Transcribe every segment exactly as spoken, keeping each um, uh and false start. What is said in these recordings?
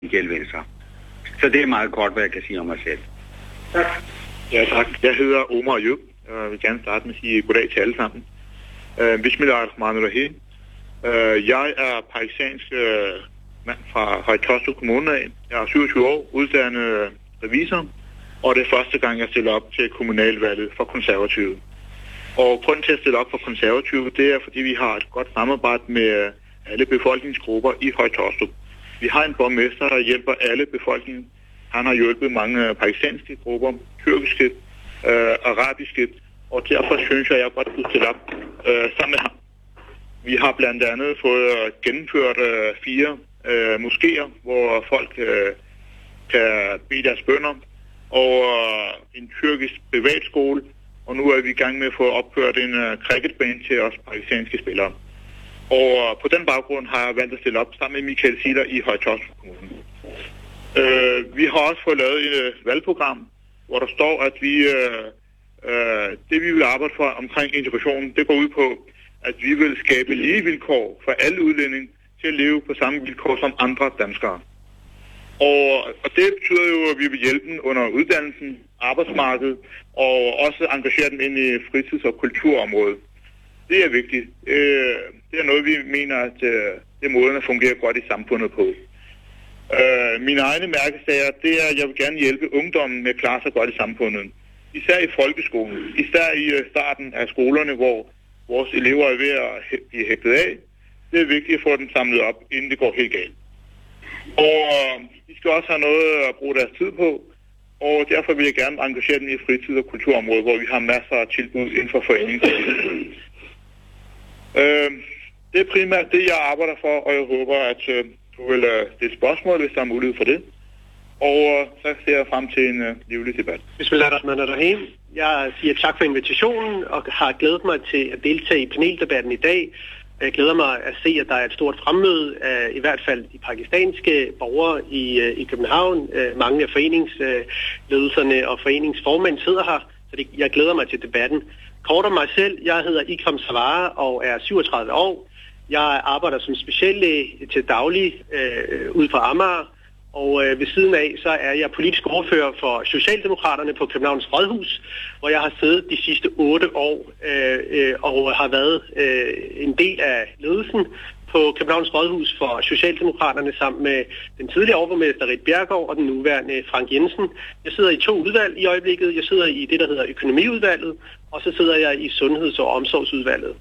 gældelser. Så det er meget kort, hvad jeg kan sige om mig selv. Tak. Ja, tak. Jeg hedder Omar Ayub. Jeg vil gerne starte med at sige goddag til alle sammen. Uh, Bismillahirrahmanirrahim. Uh, jeg er pakistansk uh, mand fra Høje-Taastrup Kommune. Jeg er syvogtyve år, uddannet revisor, og det er første gang, jeg stiller op til kommunalvalget for konservative. Og grunden til at stille op for konservative, det er, fordi vi har et godt samarbejde med alle befolkningsgrupper i Høje-Taastrup. Vi har en borgmester, der hjælper alle befolkningen. Han har hjulpet mange pakistanske grupper, tyrkiske, øh, arabiske, og derfor synes jeg, at jeg godt kunne stille op øh, sammen med ham. Vi har blandt andet fået gennemført øh, fire øh, moskéer, hvor folk øh, kan bede deres bønner, og øh, en tyrkisk privatskole, og nu er vi i gang med at få opført en øh, cricketbane til os pakistanske spillere. Og øh, på den baggrund har jeg valgt at stille op sammen med Michael Siler i Høje-Taastrup Kommune. Øh, vi har også fået lavet et øh, valgprogram, hvor der står, at vi øh, øh, det vi vil arbejde for omkring integrationen, det går ud på, at vi vil skabe lige vilkår for alle udlændinge til at leve på samme vilkår som andre danskere. Og, og det betyder jo, at vi vil hjælpe dem under uddannelsen, arbejdsmarkedet, og også engagere dem ind i fritids- og kulturområdet. Det er vigtigt. Øh, det er noget, vi mener, at øh, det er måden at fungere godt i samfundet på. Øh, mine egne mærkesager, det er, at jeg vil gerne hjælpe ungdommen med at klare sig godt i samfundet. Især i folkeskolen. Især i øh, starten af skolerne, hvor vores elever er ved at blive hægtet af. Det er vigtigt at få dem samlet op, inden det går helt galt. Og øh, de skal også have noget at bruge deres tid på. Og derfor vil jeg gerne engagere dem i fritids- og kulturområdet, hvor vi har masser af tilbud inden for foreningslivet. øh, det er primært det, jeg arbejder for, og jeg håber, at øh, du vil øh, stille spørgsmål, hvis der er mulighed for det. Og øh, så ser jeg frem til en øh, livlig debat. Bismillahirrahmanirrahim. Jeg siger tak for invitationen, og har glædet mig til at deltage i paneldebatten i dag. Jeg glæder mig at se, at der er et stort fremmøde af i hvert fald de pakistanske borgere i, i København. Mange af foreningsledelserne og foreningsformænd sidder her, så det, jeg glæder mig til debatten. Kort om mig selv, jeg hedder Ikram Savara og er syvogtredive år. Jeg arbejder som speciallæge til daglig øh, ude på Amager, og øh, ved siden af så er jeg politisk ordfører for Socialdemokraterne på Københavns Rådhus, hvor jeg har siddet de sidste otte år øh, øh, og har været øh, en del af ledelsen på Københavns Rådhus for Socialdemokraterne sammen med den tidligere overborgmester Ritt Bjerregaard og den nuværende Frank Jensen. Jeg sidder i to udvalg i øjeblikket. Jeg sidder i det, der hedder økonomiudvalget, og så sidder jeg i sundheds- og omsorgsudvalget.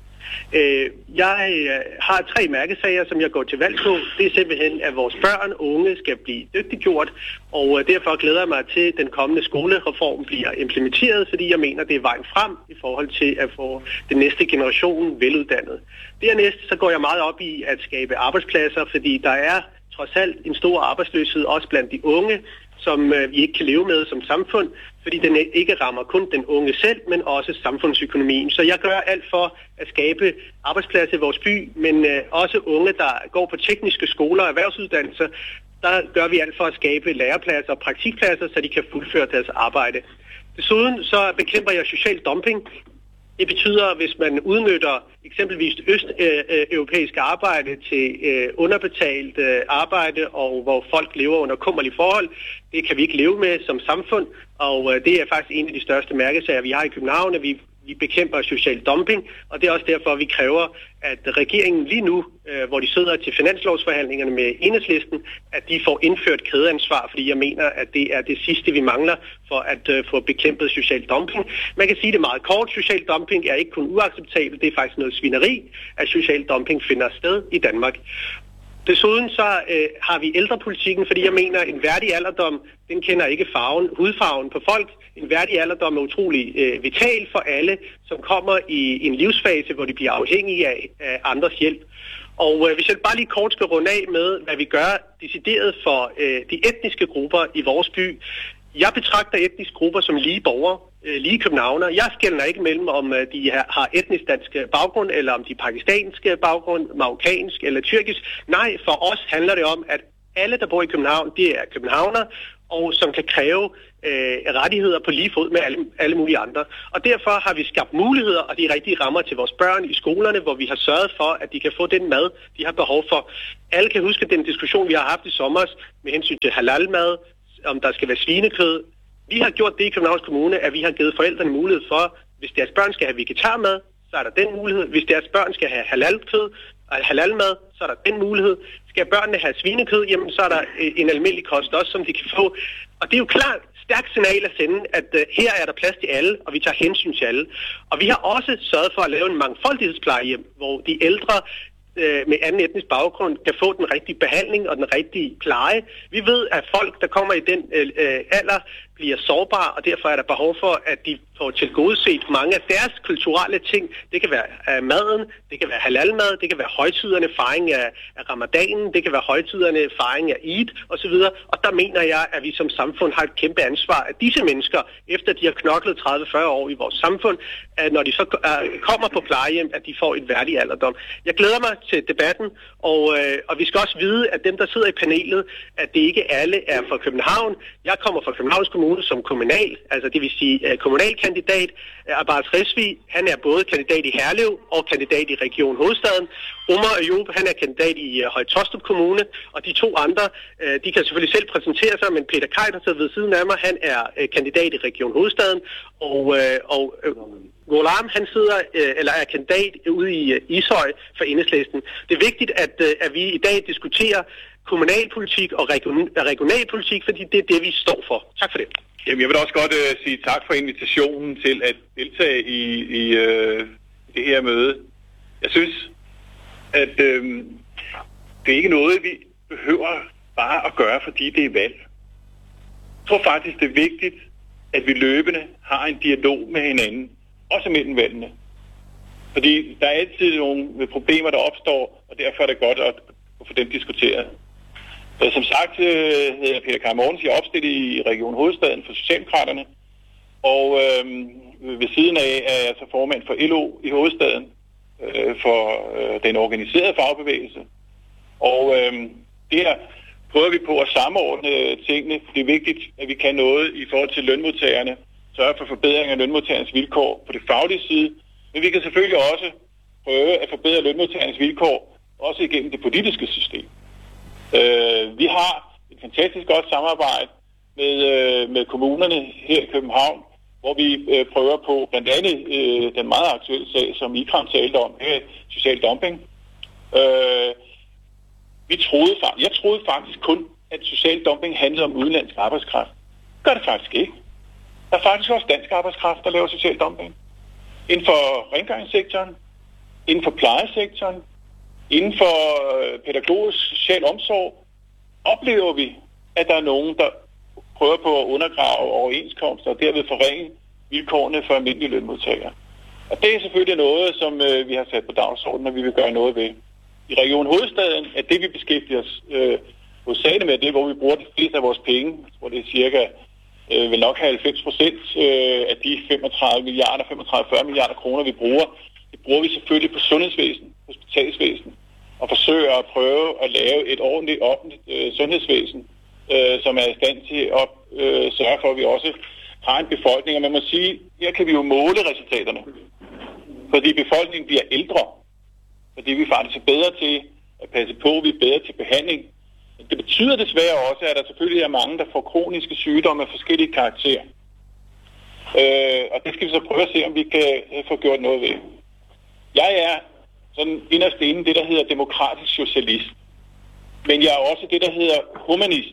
Jeg har tre mærkesager, som jeg går til valg på. Det er simpelthen, at vores børn og unge skal blive dygtiggjort, og derfor glæder jeg mig til, at den kommende skolereform bliver implementeret, fordi jeg mener, det er vejen frem i forhold til at få den næste generation veluddannet. Dernæst så går jeg meget op i at skabe arbejdspladser, fordi der er trods alt en stor arbejdsløshed også blandt de unge, som vi ikke kan leve med som samfund, fordi den ikke rammer kun den unge selv, men også samfundsøkonomien. Så jeg gør alt for at skabe arbejdspladser i vores by, men også unge, der går på tekniske skoler og erhvervsuddannelser, der gør vi alt for at skabe lærepladser og praktikpladser, så de kan fuldføre deres arbejde. Desuden så bekæmper jeg social dumping. Det betyder, hvis man udnytter eksempelvis østeuropæisk arbejde til øh, underbetalt øh, arbejde, og hvor folk lever under kummerlige forhold, det kan vi ikke leve med som samfund, og øh, det er faktisk en af de største mærkesager, vi har i København, at vi Vi bekæmper social dumping, og det er også derfor, vi kræver, at regeringen lige nu, øh, hvor de sidder til finanslovsforhandlingerne med Enhedslisten, at de får indført kædeansvar, fordi jeg mener, at det er det sidste, vi mangler for at øh, få bekæmpet social dumping. Man kan sige det meget kort. Social dumping er ikke kun uacceptabelt, det er faktisk noget svineri, at social dumping finder sted i Danmark. Desuden så øh, har vi ældrepolitikken, fordi jeg mener, at en værdig alderdom, den kender ikke farven, hudfarven på folk. En værdig alderdom er utrolig øh, vital for alle, som kommer i en livsfase, hvor de bliver afhængige af, af andres hjælp. Og øh, hvis jeg bare lige kort skal runde af med, hvad vi gør decideret for øh, de etniske grupper i vores by. Jeg betragter etniske grupper som lige borgere, øh, lige københavner. Jeg skelner ikke mellem, om øh, de har etnisk dansk baggrund, eller om de pakistanske baggrund, marokkansk eller tyrkisk. Nej, for os handler det om, at Alle, der bor i København, det er københavnere, og som kan kræve øh, rettigheder på lige fod med alle, alle mulige andre. Og derfor har vi skabt muligheder og de rigtige rammer til vores børn i skolerne, hvor vi har sørget for, at de kan få den mad, de har behov for. Alle kan huske den diskussion, vi har haft i sommer med hensyn til halalmad, om der skal være svinekød. Vi har gjort det i Københavns Kommune, at vi har givet forældrene mulighed for, hvis deres børn skal have vegetarmad, så er der den mulighed. Hvis deres børn skal have halalkød og halalmad, så er der den mulighed. Skal børnene have svinekød, jamen så er der en almindelig kost også, som de kan få. Og det er jo klart stærkt signal at sende, at uh, her er der plads til alle, og vi tager hensyn til alle. Og vi har også sørget for at lave en mangfoldighedsplejehjem, hvor de ældre øh, med anden etnisk baggrund kan få den rigtige behandling og den rigtige pleje. Vi ved, at folk, der kommer i den øh, alder, bliver sårbare, og derfor er der behov for, at de får tilgodeset mange af deres kulturelle ting. Det kan være uh, maden, det kan være halalmad, det kan være højtiderne, fejring af, af ramadanen, det kan være højtiderne, fejring af Eid osv. Og der mener jeg, at vi som samfund har et kæmpe ansvar, at disse mennesker, efter de har knoklet tredive til fyrre år i vores samfund, at når de så uh, kommer på plejehjem, at de får et værdig alderdom. Jeg glæder mig til debatten, og, uh, og vi skal også vide, at dem, der sidder i panelet, at det ikke alle er fra København. Jeg kommer fra Københavns Kommune som kommunal, altså det vil sige uh, kommunalkandidat. Uh, Abbas Rizvi, han er både kandidat i Herlev og kandidat i Region Hovedstaden. Omar Ayub, han er kandidat i uh, Høje-Taastrup Kommune, og de to andre, uh, de kan selvfølgelig selv præsentere sig, men Peter Kaj, der sidder ved siden af mig, han er uh, kandidat i Region Hovedstaden, og, uh, og uh, Ghulam, han sidder, uh, eller er kandidat ude i uh, Ishøj for Enhedslisten. Det er vigtigt, at, uh, at vi i dag diskuterer kommunalpolitik og region- regionalpolitik, fordi det er det, vi står for. Tak for det. Jamen, jeg vil også godt uh, sige tak for invitationen til at deltage i, i uh, det her møde. Jeg synes, at uh, det er ikke noget, vi behøver bare at gøre, fordi det er valg. Jeg tror faktisk, det er vigtigt, at vi løbende har en dialog med hinanden, også mellem valgene. Fordi der er altid nogle problemer, der opstår, og derfor er det godt at få dem diskuteret. Som sagt hedder jeg Peter Kaj Mortensen, jeg er opstillet i Region Hovedstaden for Socialdemokraterne, og øh, ved siden af er jeg så formand for L O i Hovedstaden, øh, for øh, den organiserede fagbevægelse. Og øh, der prøver vi på at samordne tingene. Det er vigtigt, at vi kan noget i forhold til lønmodtagerne, sørge for forbedring af lønmodtagernes vilkår på det faglige side, men vi kan selvfølgelig også prøve at forbedre lønmodtagernes vilkår, også igennem det politiske system. Uh, vi har et fantastisk godt samarbejde med, uh, med kommunerne her i København, hvor vi uh, prøver på blandt andet uh, den meget aktuelle sag, som Ikram talte om, her social dumping. Uh, vi troede, jeg troede faktisk kun, at social dumping handlede om udenlandsk arbejdskraft. Det gør det faktisk ikke. Der er faktisk også dansk arbejdskraft, der laver social dumping. Inden for rengøringssektoren, inden for plejesektoren, inden for pædagogisk social omsorg, oplever vi, at der er nogen, der prøver på at undergrave overenskomster og derved forringe vilkårene for almindelige lønmodtagere. Og det er selvfølgelig noget, som øh, vi har sat på dagsordenen, og vi vil gøre noget ved. I Region Hovedstaden er det, vi beskæftiger os øh, hovedsageligt med, det hvor vi bruger de fleste af vores penge, hvor det er cirka øh, vil nok have halvfems procent øh, af de femogtredive milliarder, femogtredive til fyrre milliarder kroner, vi bruger. Det bruger vi selvfølgelig på sundhedsvæsen, hospitalsvæsen, og forsøger at prøve at lave et ordentligt offentligt øh, sundhedsvæsen, øh, som er i stand til at øh, sørge for, at vi også har en befolkning. Og man må sige, her kan vi jo måle resultaterne, fordi befolkningen bliver ældre, fordi vi faktisk er bedre til at passe på, vi er bedre til behandling. Det betyder desværre også, at der selvfølgelig er mange, der får kroniske sygdomme af forskellige karakterer. Øh, og det skal vi så prøve at se, om vi kan få gjort noget ved. Jeg er sådan inderst inde det, der hedder demokratisk socialist. Men jeg er også det, der hedder humanist.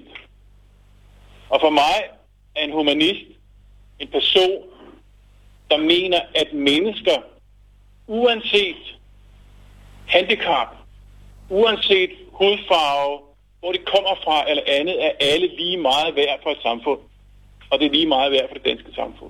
Og for mig er en humanist en person, der mener, at mennesker, uanset handicap, uanset hudfarve, hvor de kommer fra eller andet, er alle lige meget værd for et samfund. Og det er lige meget værd for det danske samfund.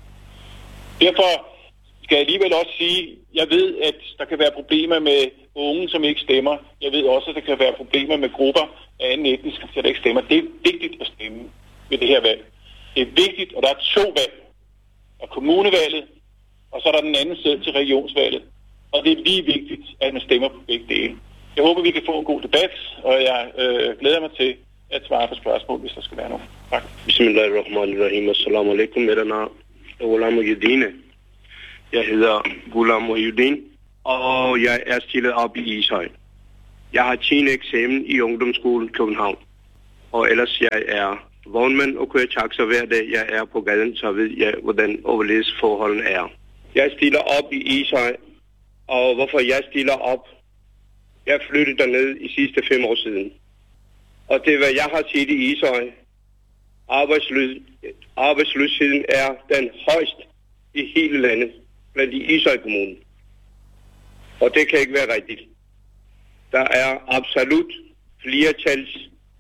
Derfor skal jeg alligevel også sige, jeg ved, at der kan være problemer med unge, som ikke stemmer. Jeg ved også, at der kan være problemer med grupper af anden etnisk, der ikke stemmer. Det er vigtigt at stemme ved det her valg. Det er vigtigt, og der er to valg. Der er kommunevalget, og så er der den anden side til regionsvalget. Og det er lige vigtigt, at man stemmer på begge dele. Jeg håber, vi kan få en god debat, og jeg øh, glæder mig til at svare på spørgsmål, hvis der skal være nogen. Tak. Bismillahirrahmanirrahim. Assalamu alaikum. Mit navn er Ghulam Muhyiddin. Jeg hedder Ghulam Muhyiddin, og jeg er stillet op i Ishøj. Jeg har tiende eksamen i Ungdomsskolen København, og ellers jeg er vognmand og kører taxa hver dag. Jeg er på gaden, så ved jeg, hvordan overlevelsesforholdene er. Jeg stiller op i Ishøj, og hvorfor jeg stiller op? Jeg flyttede derned i sidste fem år siden. Og det, hvad jeg har set i Ishøj, arbejdsløs, arbejdsløsheden er den højeste i hele landet, blandt i Ishøj Kommune. Og det kan ikke være rigtigt. Der er absolut flertals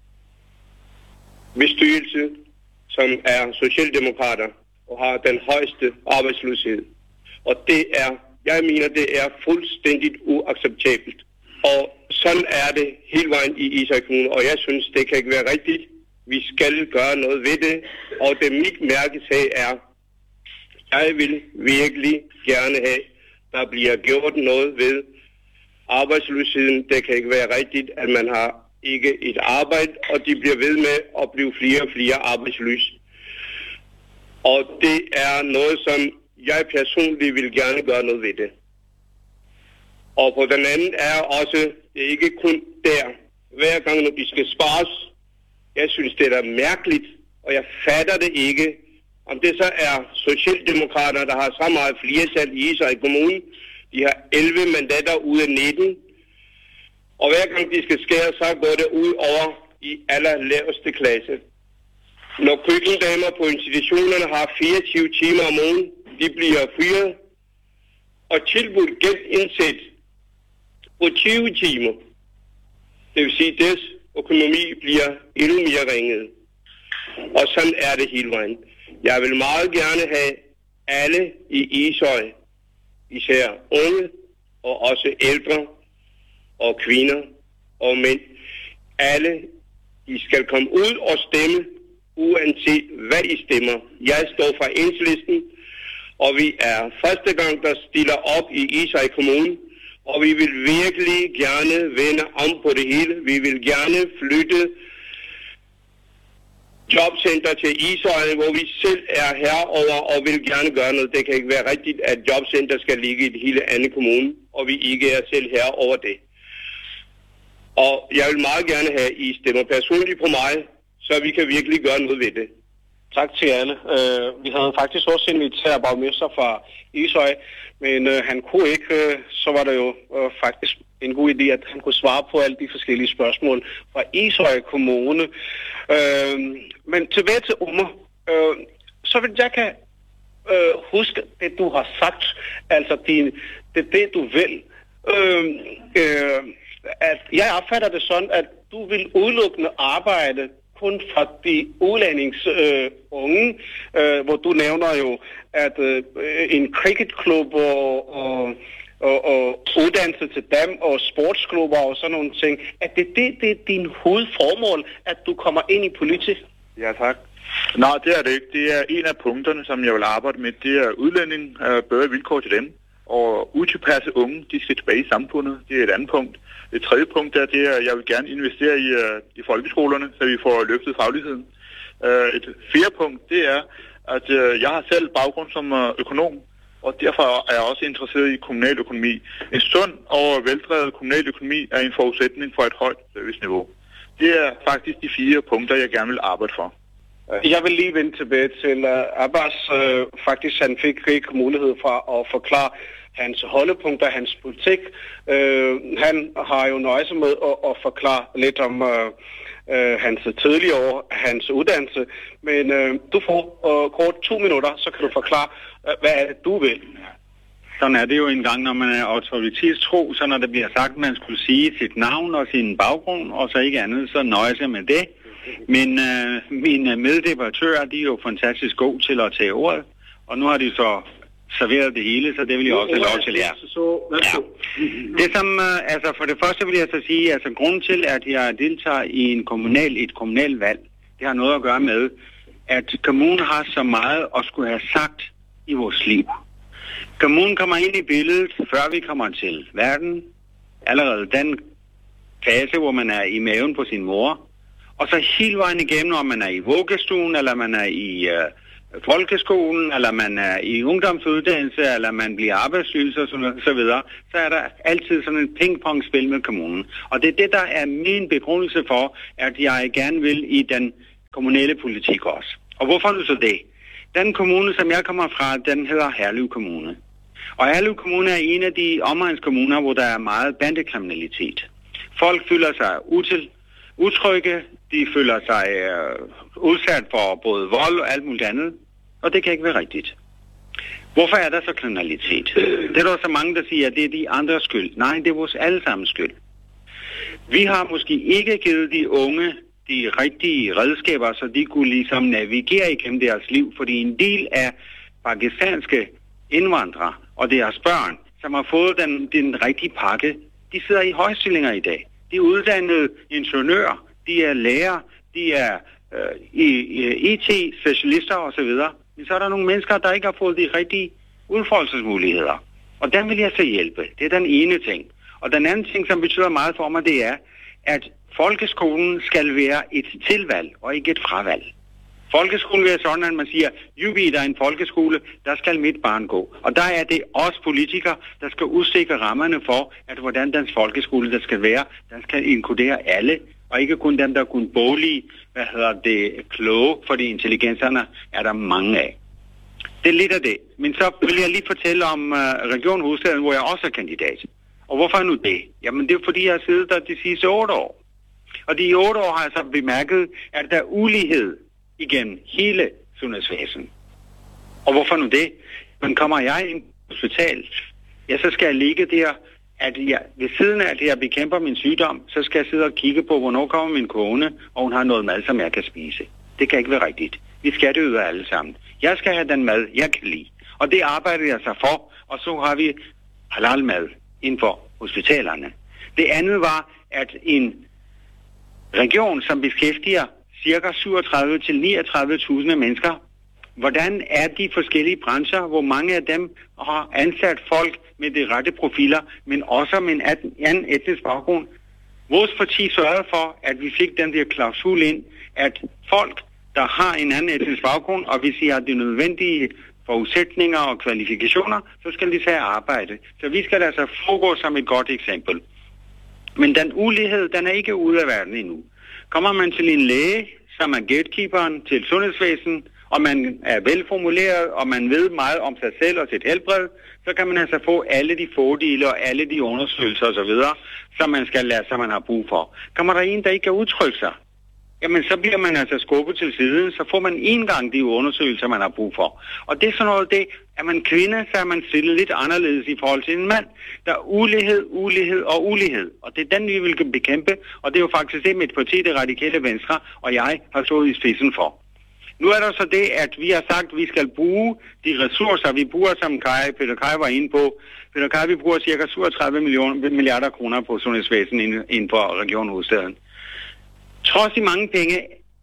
bestyrelse, som er socialdemokrater og har den højeste arbejdsløshed. Og det er, jeg mener, det er fuldstændigt uacceptabelt. Og sådan er det hele vejen i Ishøj Kommune, og jeg synes, det kan ikke være rigtigt. Vi skal gøre noget ved det, og det mit mærkesag er, jeg vil virkelig gerne have, der bliver gjort noget ved arbejdsløsheden. Det kan ikke være rigtigt, at man har ikke et arbejde, og de bliver ved med at blive flere og flere arbejdsløse. Og det er noget, som jeg personligt vil gerne gøre noget ved det. Og på den anden er også, det er ikke kun der, hver gang når de skal spares. Jeg synes, det er mærkeligt, og jeg fatter det ikke, om det så er socialdemokrater, der har så meget flertal i Ishøj Kommune. De har elleve mandater ud af nitten. Og hver gang de skal skære, så går det ud over i allerlaveste klasse. Når køkkendamer på institutionerne har fireogtyve timer om ugen, de bliver fyret og tilbudt gældindsæt på tyve timer. Det vil sige, at deres økonomi bliver endnu mere ringet. Og sådan er det hele vejen. Jeg vil meget gerne have alle i Ishøj, især unge og også ældre og kvinder og mænd. Alle, de skal komme ud og stemme, uanset hvad I stemmer. Jeg står fra Enhedslisten, og vi er første gang, der stiller op i Ishøj Kommune, og vi vil virkelig gerne vende om på det hele. Vi vil gerne flytte jobcenter til Ishøj, hvor vi selv er herover og vil gerne gøre noget. Det kan ikke være rigtigt, at jobcenter skal ligge i det hele andet kommune, og vi ikke er selv herover det. Og jeg vil meget gerne have, at I stemmer personligt på mig, så vi kan virkelig gøre noget ved det. Tak til alle. Uh, vi havde faktisk også inviteret borgmester fra Ishøj, men uh, han kunne ikke, uh, så var det jo uh, faktisk en god idé, at han kunne svare på alle de forskellige spørgsmål fra Ishøj Kommune. Uh, men tilbage til Umar, uh, så vil jeg kan uh, huske det, du har sagt, altså din, det er det, du vil. Uh, uh, at jeg opfatter det sådan, at du vil udelukkende arbejde kun for de udlændings øh, unge, øh, hvor du nævner jo, at øh, en cricketklub og, og, og, og uddannelse til dem og sportsklubber og sådan nogle ting, at det, det, det er din hovedformål, at du kommer ind i politik? Ja, tak. Nej, det er det ikke. Det er en af punkterne, som jeg vil arbejde med. Det er udlænding, bedre vilkår til dem. Og utilpasse unge, de skal tilbage i samfundet. Det er et andet punkt. Det tredje punkt er, det er, at jeg vil gerne investere i, uh, i folkeskolerne, så vi får løftet fagligheden. Uh, et fjerde punkt, det er, at uh, jeg har selv baggrund som uh, økonom, og derfor er jeg også interesseret i kommunal økonomi. En sund og veldrevet kommunal økonomi er en forudsætning for et højt serviceniveau. Det er faktisk de fire punkter, jeg gerne vil arbejde for. Jeg vil lige vende tilbage til uh, Abbas. Uh, faktisk han fik ikke mulighed for at forklare hans holdepunkter, hans politik. Uh, han har jo nøje sig med at, at forklare lidt om uh, uh, hans tidligere år, hans uddannelse. Men uh, du får uh, kort to minutter, så kan du forklare, uh, hvad er det, du vil. Sådan er det jo engang, når man er autoritetstro, så når der bliver sagt, at man skulle sige sit navn og sin baggrund, og så ikke andet, så nøjes jeg med det. Men øh, mine meddebattører, de er jo fantastisk gode til at tage ordet, og nu har de så serveret det hele, så det vil jeg også have lov til jer. Ja. Det som, øh, altså for det første vil jeg så sige, altså grunden til, at jeg deltager i en kommunal, et kommunalt valg, det har noget at gøre med, at kommunen har så meget at skulle have sagt i vores liv. Kommunen kommer ind i billedet, før vi kommer til verden. Allerede den fase, hvor man er i maven på sin mor, og så hele vejen igennem, om man er i vuggestuen, eller man er i øh, folkeskolen, eller man er i ungdomsuddannelse, eller man bliver arbejdsløs og så, så videre, så er der altid sådan en pingpong-spil med kommunen. Og det er det, der er min begrundelse for, at jeg gerne vil i den kommunale politik også. Og hvorfor nu så det? Den kommune, som jeg kommer fra, den hedder Herlev Kommune. Og Herlev Kommune er en af de omegnskommuner, hvor der er meget bandekriminalitet. Folk føler sig util, utrygge, de føler sig øh, udsat for både vold og alt muligt andet, og det kan ikke være rigtigt. Hvorfor er der så kriminalitet? Det er der så mange, der siger, at det er de andres skyld. Nej, det er vores allesammens skyld. Vi har måske ikke givet de unge de rigtige redskaber, så de kunne ligesom navigere igennem deres liv, fordi en del af pakistanske indvandrere og deres børn, som har fået den, den rigtige pakke, de sidder i højstillinger i dag. De er uddannede ingeniører, de er lærer, de er øh, I T-specialister osv. Men så er der nogle mennesker, der ikke har fået de rigtige udfoldelsesmuligheder. Og den vil jeg så hjælpe. Det er den ene ting. Og den anden ting, som betyder meget for mig, det er, at folkeskolen skal være et tilvalg og ikke et fravalg. Folkeskolen vil sådan, at man siger, jubi, der er en folkeskole, der skal mit barn gå. Og der er det os politikere, der skal udstikke rammerne for, at hvordan den folkeskole, der skal være, den skal inkludere alle, og ikke kun dem, der er kun bolige, hvad hedder det, kloge, fordi intelligenserne er der mange af. Det er lidt af det. Men så vil jeg lige fortælle om uh, Region Hovedstaden, hvor jeg også er kandidat. Og hvorfor er nu det? Jamen det er fordi, jeg har siddet der de sidste otte år. Og de otte år har jeg så bemærket, at der er ulighed igennem hele sundhedsvæsenet. Og hvorfor nu det? Men kommer jeg ind på hospital, ja, så skal jeg ligge der, at jeg, ved siden af, at jeg bekæmper min sygdom, så skal jeg sidde og kigge på, hvornår kommer min kone, og hun har noget mad, som jeg kan spise. Det kan ikke være rigtigt. Vi skal det ud af alle sammen. Jeg skal have den mad, jeg kan lide. Og det arbejder jeg så for, og så har vi halal-mad inden for hospitalerne. Det andet var, at en region, som beskæftiger cirka syvogtredive til niogtredive tusind mennesker, hvordan er de forskellige brancher, hvor mange af dem har ansat folk med de rette profiler, men også med en anden etnisk baggrund. Vores parti sørgede for, at vi fik den der klausul ind, at folk, der har en anden etnisk baggrund, og hvis de har de nødvendige forudsætninger og kvalifikationer, så skal de tage arbejde. Så vi skal altså foregå som et godt eksempel. Men den ulighed, den er ikke ude af verden endnu. Kommer man til en læge, som er gatekeeperen til sundhedsvæsen, og man er velformuleret, og man ved meget om sig selv og sit helbred, så kan man altså få alle de fordele og alle de undersøgelser osv., som man skal lade, som man har brug for. Kommer der en, der ikke kan udtrykke sig, jamen så bliver man altså skubbet til siden, så får man en gang de undersøgelser, man har brug for. Og det er sådan noget det, at man kvinde, så er man stillet lidt anderledes i forhold til en mand. Der er ulighed, ulighed og ulighed. Og det er den, vi vil bekæmpe, og det er jo faktisk det, mit parti, det radikale Venstre, og jeg har stået i spidsen for. Nu er der så det, at vi har sagt, at vi skal bruge de ressourcer, vi bruger, som Kai, Peter Kai var inde på. Peter Kai, vi bruger cirka syvogtredive milliarder kroner på sundhedsvæsenet inden for Region Hovedstaden. Trods de mange penge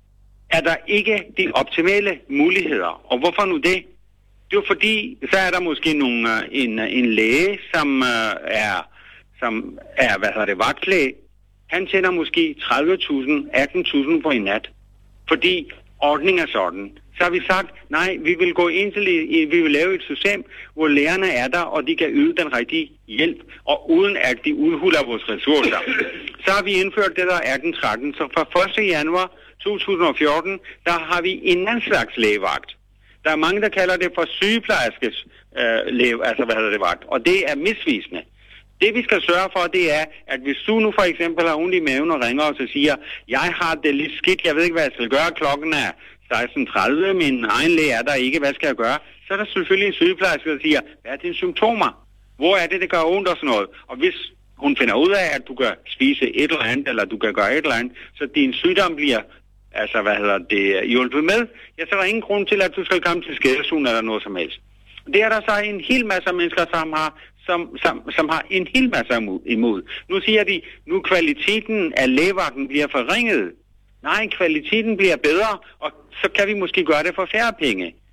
er der ikke de optimale muligheder. Og hvorfor nu det? Det er jo fordi, så er der måske nogle, en, en læge, som er, som er hvad hedder det, vagtlæge. Han tjener måske tredive tusind, atten tusind på en nat. Fordi ordningen er sådan. Så har vi sagt, nej, vi vil gå ind til, vi vil lave et system, hvor lægerne er der, og de kan yde den rigtige hjælp, og uden at de udhuller vores ressourcer. Så har vi indført det der atten tretten, så fra første januar to tusind og fjorten, der har vi en anden slags lægevagt. Der er mange, der kalder det for sygeplejerskes øh, læge, altså hvad hedder det vagt, og det er misvisende. Det vi skal sørge for, det er, at hvis du nu for eksempel har ondt i maven og ringer os og siger, jeg har det lidt skidt, jeg ved ikke, hvad jeg skal gøre, klokken er seksten tredive, min egen læge er der ikke, hvad skal jeg gøre? Så er der selvfølgelig en sygeplejerske, der siger, hvad er dine symptomer? Hvor er det, det gør ondt og sådan noget? Og hvis hun finder ud af, at du kan spise et eller andet, eller du kan gøre et eller andet, så din sygdom bliver, altså hvad hedder det, hjulpet med, ja, så er der ingen grund til, at du skal komme til skadestuen eller noget som helst. Det er der så en hel masse mennesker, som har Som, som, som har en hel masse imod. Nu siger de, nu kvaliteten af lægevagten bliver forringet. Nej, kvaliteten bliver bedre, og så kan vi måske gøre det for færre penge.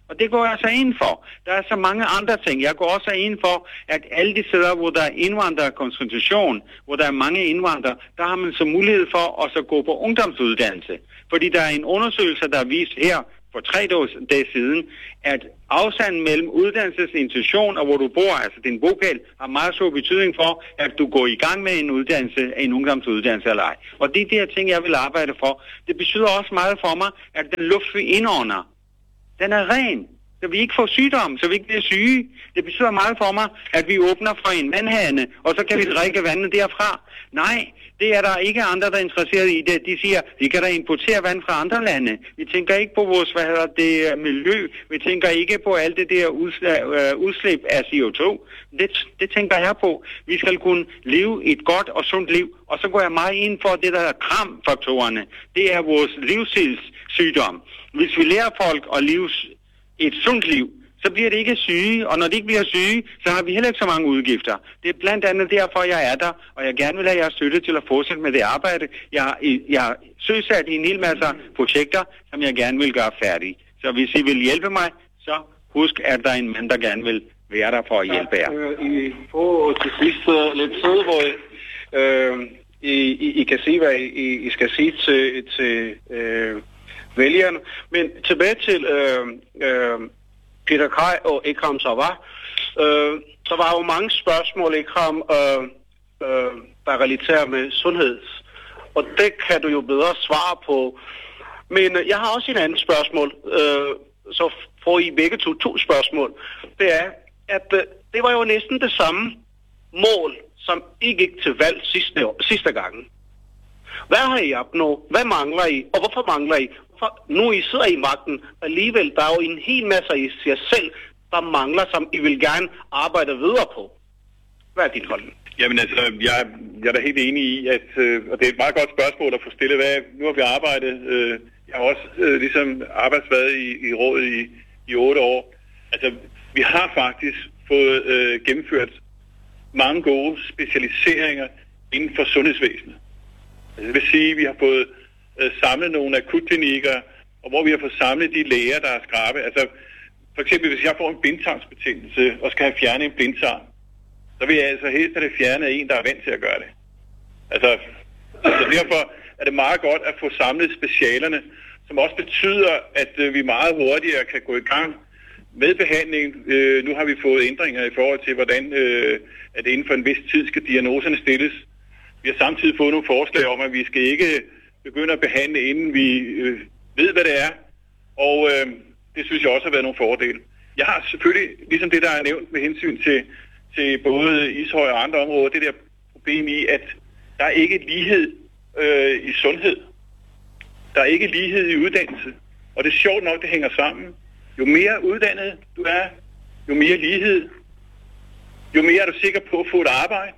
Og det går jeg så ind for. Der er så mange andre ting. Jeg går også ind for, at alle de steder, hvor der er indvandrerkoncentration, hvor der er mange indvandrere, der har man så mulighed for at så gå på ungdomsuddannelse. Fordi der er en undersøgelse, der er vist her for tre dage siden, at afstanden mellem uddannelsesinstitution og hvor du bor, altså din bopæl, har meget stor betydning for, at du går i gang med en uddannelse, en ungdomsuddannelse eller ej. Og det er de her ting, jeg vil arbejde for. Det betyder også meget for mig, at den luft, vi indånder, den er ren. Så vi ikke får sygdom, så vi ikke bliver syge. Det betyder meget for mig, at vi åbner for en vandhane, og så kan vi drikke vandet derfra. Nej, det er der ikke andre, der er interesseret i det. De siger, vi kan da importere vand fra andre lande. Vi tænker ikke på vores, hvad hedder det, miljø. Vi tænker ikke på alt det der udslip af C O to. Det, det tænker jeg på. Vi skal kunne leve et godt og sundt liv. Og så går jeg meget ind for det, der er kramfaktorerne. Det er vores livsstilssygdom. Hvis vi lærer folk at leve et sundt liv, så bliver det ikke syge, og når de ikke bliver syge, så har vi heller ikke så mange udgifter. Det er blandt andet derfor, jeg er der, og jeg gerne vil have jeres støtte til at fortsætte med det arbejde. Jeg har, jeg har søsat i en hel masse projekter, som jeg gerne vil gøre færdige. Så hvis I vil hjælpe mig, så husk, at der er en mand, der gerne vil være der for at hjælpe jer. Ja, I får til sidst lidt tid, hvor øh, I, I, I kan sige, hvad I, I skal sige til, til øh, vælgerne. Men tilbage til øh, øh, Peter Kaj og Ikram Savar. Øh, så var jo mange spørgsmål, Ikram, øh, øh, der relaterer med sundhed. Og det kan du jo bedre svare på. Men øh, jeg har også et andet spørgsmål. Øh, så får I begge to to spørgsmål. Det er, at øh, det var jo næsten det samme mål, som I gik til valg sidste, sidste gang. Hvad har I opnået? Hvad mangler I? Og hvorfor mangler I? For nu I sidder i magten, alligevel, der er jo en hel masse i sig selv, der mangler, som I vil gerne arbejde videre på. Hvad er din holdning? Jamen altså, jeg, jeg er da helt enig i, at øh, og det er et meget godt spørgsmål at få stillet. Hvad, nu har vi arbejdet, øh, jeg har også øh, ligesom arbejdsværet i, i rådet i, i otte år. Altså, vi har faktisk fået øh, gennemført mange gode specialiseringer inden for sundhedsvæsenet. Altså, det vil sige, at vi har fået øh, samlet nogle akutklinikker, og hvor vi har fået samlet de læger, der er skrabe. Altså, for eksempel, hvis jeg får en blindtarmsbetændelse og skal have fjernet en blindtarm, så vil jeg altså helst have det fjernet af en, der er vant til at gøre det. Altså, altså derfor er det meget godt at få samlet specialerne, som også betyder, at øh, vi meget hurtigere kan gå i gang med behandling. Øh, nu har vi fået ændringer i forhold til, hvordan øh, at inden for en vis tid skal diagnoserne stilles. Vi har samtidig fået nogle forslag om, at vi skal ikke begynde at behandle, inden vi øh, ved, hvad det er. Og øh, det synes jeg også har været nogle fordele. Jeg har selvfølgelig, ligesom det, der er nævnt med hensyn til til både Ishøj og andre områder, det der problem i, at der er ikke lighed øh, i sundhed. Der er ikke lighed i uddannelse. Og det er sjovt nok, det hænger sammen. Jo mere uddannet du er, jo mere lighed, jo mere er du sikker på at få et arbejde.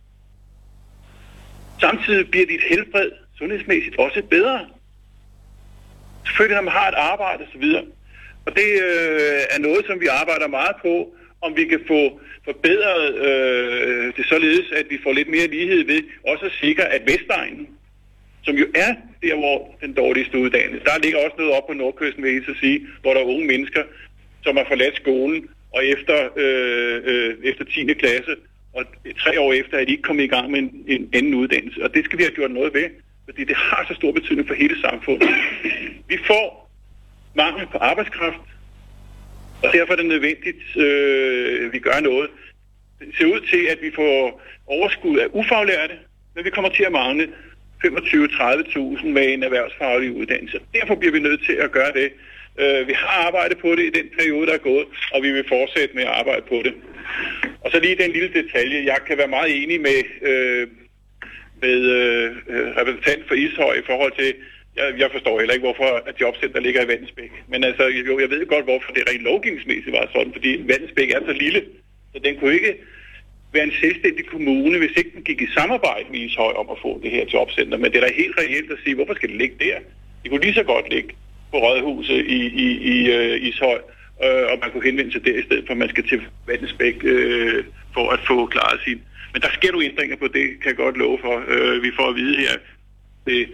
Samtidig bliver dit helbred sundhedsmæssigt også bedre. Selvfølgelig, når man har et arbejde osv. Og det øh, er noget, som vi arbejder meget på, om vi kan få forbedret øh, det således, at vi får lidt mere lighed ved også at sikre, at Vestegnen, som jo er der, hvor den dårligste uddannelse, der ligger også noget op på Nordkysten, vil jeg så sige, hvor der er unge mennesker, som har forladt skolen, og efter, øh, øh, efter tiende klasse, og tre år efter, er de ikke kommet i gang med en, en anden uddannelse. Og det skal vi have gjort noget ved, fordi det har så stor betydning for hele samfundet. Vi får mangel på arbejdskraft, og derfor er det nødvendigt, øh, at vi gør noget. Det ser ud til, at vi får overskud af ufaglærte, men vi kommer til at mangle femogtyve til tredive tusind med en erhvervsfaglig uddannelse. Derfor bliver vi nødt til at gøre det. Øh, vi har arbejdet på det i den periode, der er gået, og vi vil fortsætte med at arbejde på det. Og så lige den lille detalje. Jeg kan være meget enig med, øh, med øh, repræsentant for Ishøj i forhold til, Jeg, jeg forstår heller ikke, hvorfor at jobcenter ligger i Vallensbæk. Men altså, jo, jeg ved godt, hvorfor det rent lovgivningsmæssigt var sådan, fordi Vallensbæk er så lille, så den kunne ikke være en selvstændig kommune, hvis ikke den gik i samarbejde med Ishøj om at få det her jobcenter. Men det er da helt reelt at sige, hvorfor skal det ligge der? Det kunne lige så godt ligge på Rådhuset i, i, i uh, Ishøj, uh, og man kunne henvende sig der i stedet for, at man skal til Vallensbæk uh, for at få klaret sin. Men der sker jo ændringer på det, kan jeg godt love for. Uh, vi får at vide her, det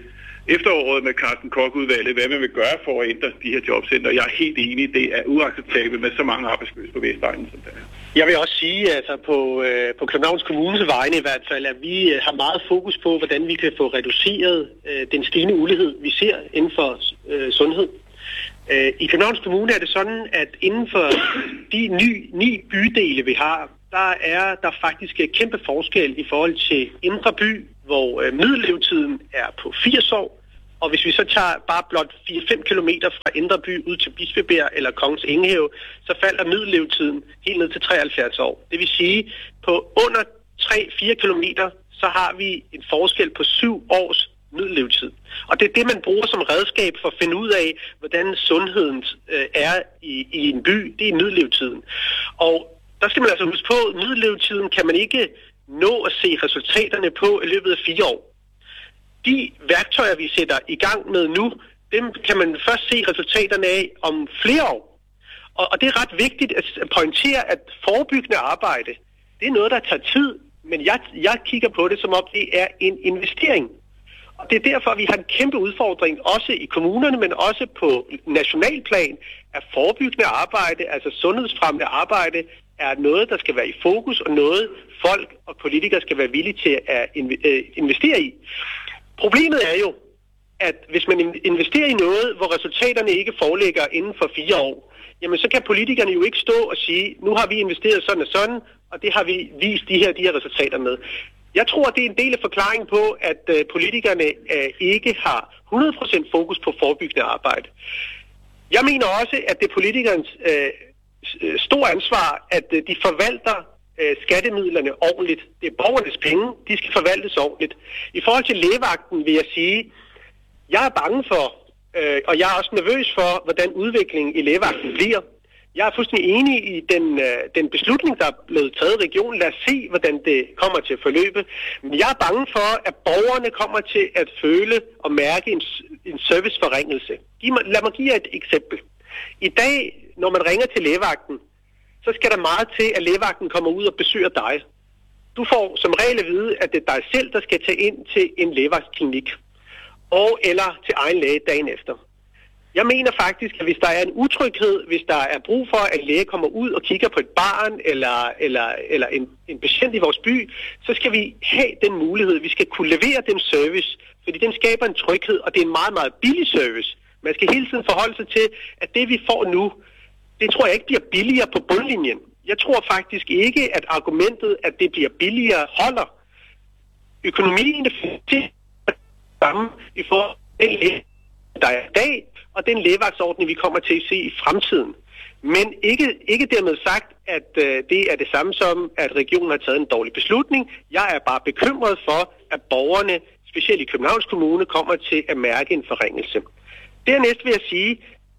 efteråret med Carsten Koch-udvalget, hvad man vil gøre for at ændre de her jobcenter. Jeg er helt enig, det er uacceptabelt med så mange arbejdsløse på Vestegnen, som der er. Jeg vil også sige, altså på, øh, på Københavns Kommunes vegne i hvert fald, at vi øh, har meget fokus på, hvordan vi kan få reduceret øh, den stigende ulighed, vi ser inden for øh, sundhed. Øh, I Københavns Kommune er det sådan, at inden for de ny, ni bydele, vi har, der er der faktisk et kæmpe forskel i forhold til Indre By, hvor øh, middellevetiden er på firs år. Og hvis vi så tager bare blot fire til fem kilometer fra Indre By ud til Bispebjerg eller Kongens Engehave, så falder middellevetiden helt ned til treoghalvfjerds år. Det vil sige, på under tre til fire kilometer, så har vi en forskel på syv års middellevetid. Og det er det, man bruger som redskab for at finde ud af, hvordan sundheden øh, er i, i en by. Det er middellevetiden. Og der skal man altså huske på, at middellevetiden kan man ikke nå at se resultaterne på i løbet af fire år. De værktøjer, vi sætter i gang med nu, dem kan man først se resultaterne af om flere år. Og, og det er ret vigtigt at pointere, at forebyggende arbejde, det er noget, der tager tid, men jeg, jeg kigger på det, som om det er en investering. Og det er derfor, at vi har en kæmpe udfordring, også i kommunerne, men også på nationalplan, at forebyggende arbejde, altså sundhedsfremmende arbejde, er noget, der skal være i fokus, og noget folk og politikere skal være villige til at investere i. Problemet er jo, at hvis man investerer i noget, hvor resultaterne ikke foreligger inden for fire år, jamen så kan politikerne jo ikke stå og sige, nu har vi investeret sådan og sådan, og det har vi vist de her, de her resultater med. Jeg tror, det er en del af forklaringen på, at uh, politikerne uh, ikke har hundrede procent fokus på forebyggende arbejde. Jeg mener også, at det er politikernes uh, store ansvar, at uh, de forvalter uh, skattemidlerne ordentligt. Det er borgernes penge, de skal forvaltes ordentligt. I forhold til lægevagten vil jeg sige, jeg er bange for, uh, og jeg er også nervøs for, hvordan udviklingen i lægevagten bliver. Jeg er fuldstændig enig i den, øh, den beslutning, der er blevet taget i regionen. Lad os se, hvordan det kommer til at forløbe. Men jeg er bange for, at borgerne kommer til at føle og mærke en, en serviceforringelse. Lad mig give jer et eksempel. I dag, når man ringer til lægevagten, så skal der meget til, at lægevagten kommer ud og besøger dig. Du får som regel at vide, at det er dig selv, der skal tage ind til en lægevagtsklinik. Og eller til egen læge dagen efter. Jeg mener faktisk, at hvis der er en utryghed, hvis der er brug for, at en læge kommer ud og kigger på et barn eller, eller, eller en, en patient i vores by, så skal vi have den mulighed. Vi skal kunne levere den service, fordi den skaber en tryghed, og det er en meget, meget billig service. Man skal hele tiden forholde sig til, at det vi får nu, det tror jeg ikke bliver billigere på bundlinjen. Jeg tror faktisk ikke, at argumentet, at det bliver billigere, holder. Økonomien er samme i forhold til den læge, der er i dag, og den lægevagtsordning, vi kommer til at se i fremtiden. Men ikke, ikke dermed sagt, at øh, det er det samme som, at regionen har taget en dårlig beslutning. Jeg er bare bekymret for, at borgerne, specielt i Københavns Kommune, kommer til at mærke en forringelse. Dernæst vil jeg sige,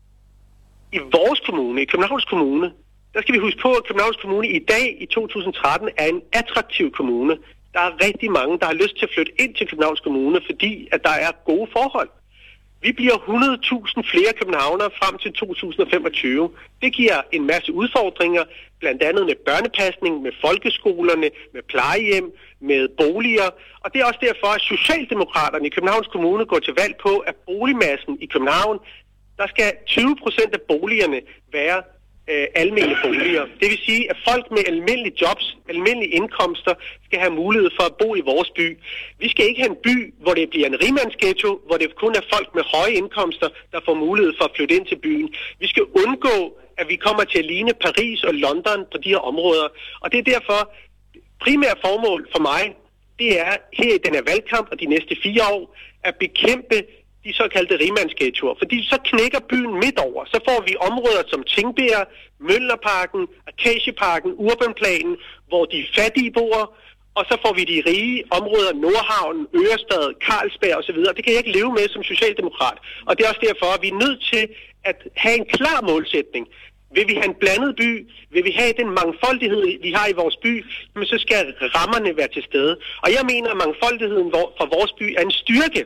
i vores kommune, i Københavns Kommune, der skal vi huske på, at Københavns Kommune i dag, i to tusind tretten, er en attraktiv kommune. Der er rigtig mange, der har lyst til at flytte ind til Københavns Kommune, fordi at der er gode forhold. Vi bliver hundrede tusind flere københavnere frem til to tusind femogtyve. Det giver en masse udfordringer, blandt andet med børnepasning, med folkeskolerne, med plejehjem, med boliger. Og det er også derfor, at Socialdemokraterne i Københavns Kommune går til valg på, at boligmassen i København, der skal tyve procent af boligerne være øh, almene boliger. Det vil sige, at folk med almindelige jobs, almindelige indkomster, skal have mulighed for at bo i vores by. Vi skal ikke have en by, hvor det bliver en rigmandsghetto, hvor det kun er folk med høje indkomster, der får mulighed for at flytte ind til byen. Vi skal undgå, at vi kommer til at ligne Paris og London på de her områder. Og det er derfor, primære formål for mig, det er her i den her valgkamp og de næste fire år, at bekæmpe de såkaldte rigmandsghettoer. Fordi så knækker byen midt over. Så får vi områder som Tingbjerg, Møllerparken, Akacieparken, Urbanplanen, hvor de fattige bor, og så får vi de rige områder, Nordhavn, Ørestad, Carlsberg osv. Det kan jeg ikke leve med som socialdemokrat. Og det er også derfor, at vi er nødt til at have en klar målsætning. Vil vi have en blandet by, vil vi have den mangfoldighed, vi har i vores by, men så skal rammerne være til stede. Og jeg mener, at mangfoldigheden for vores by er en styrke.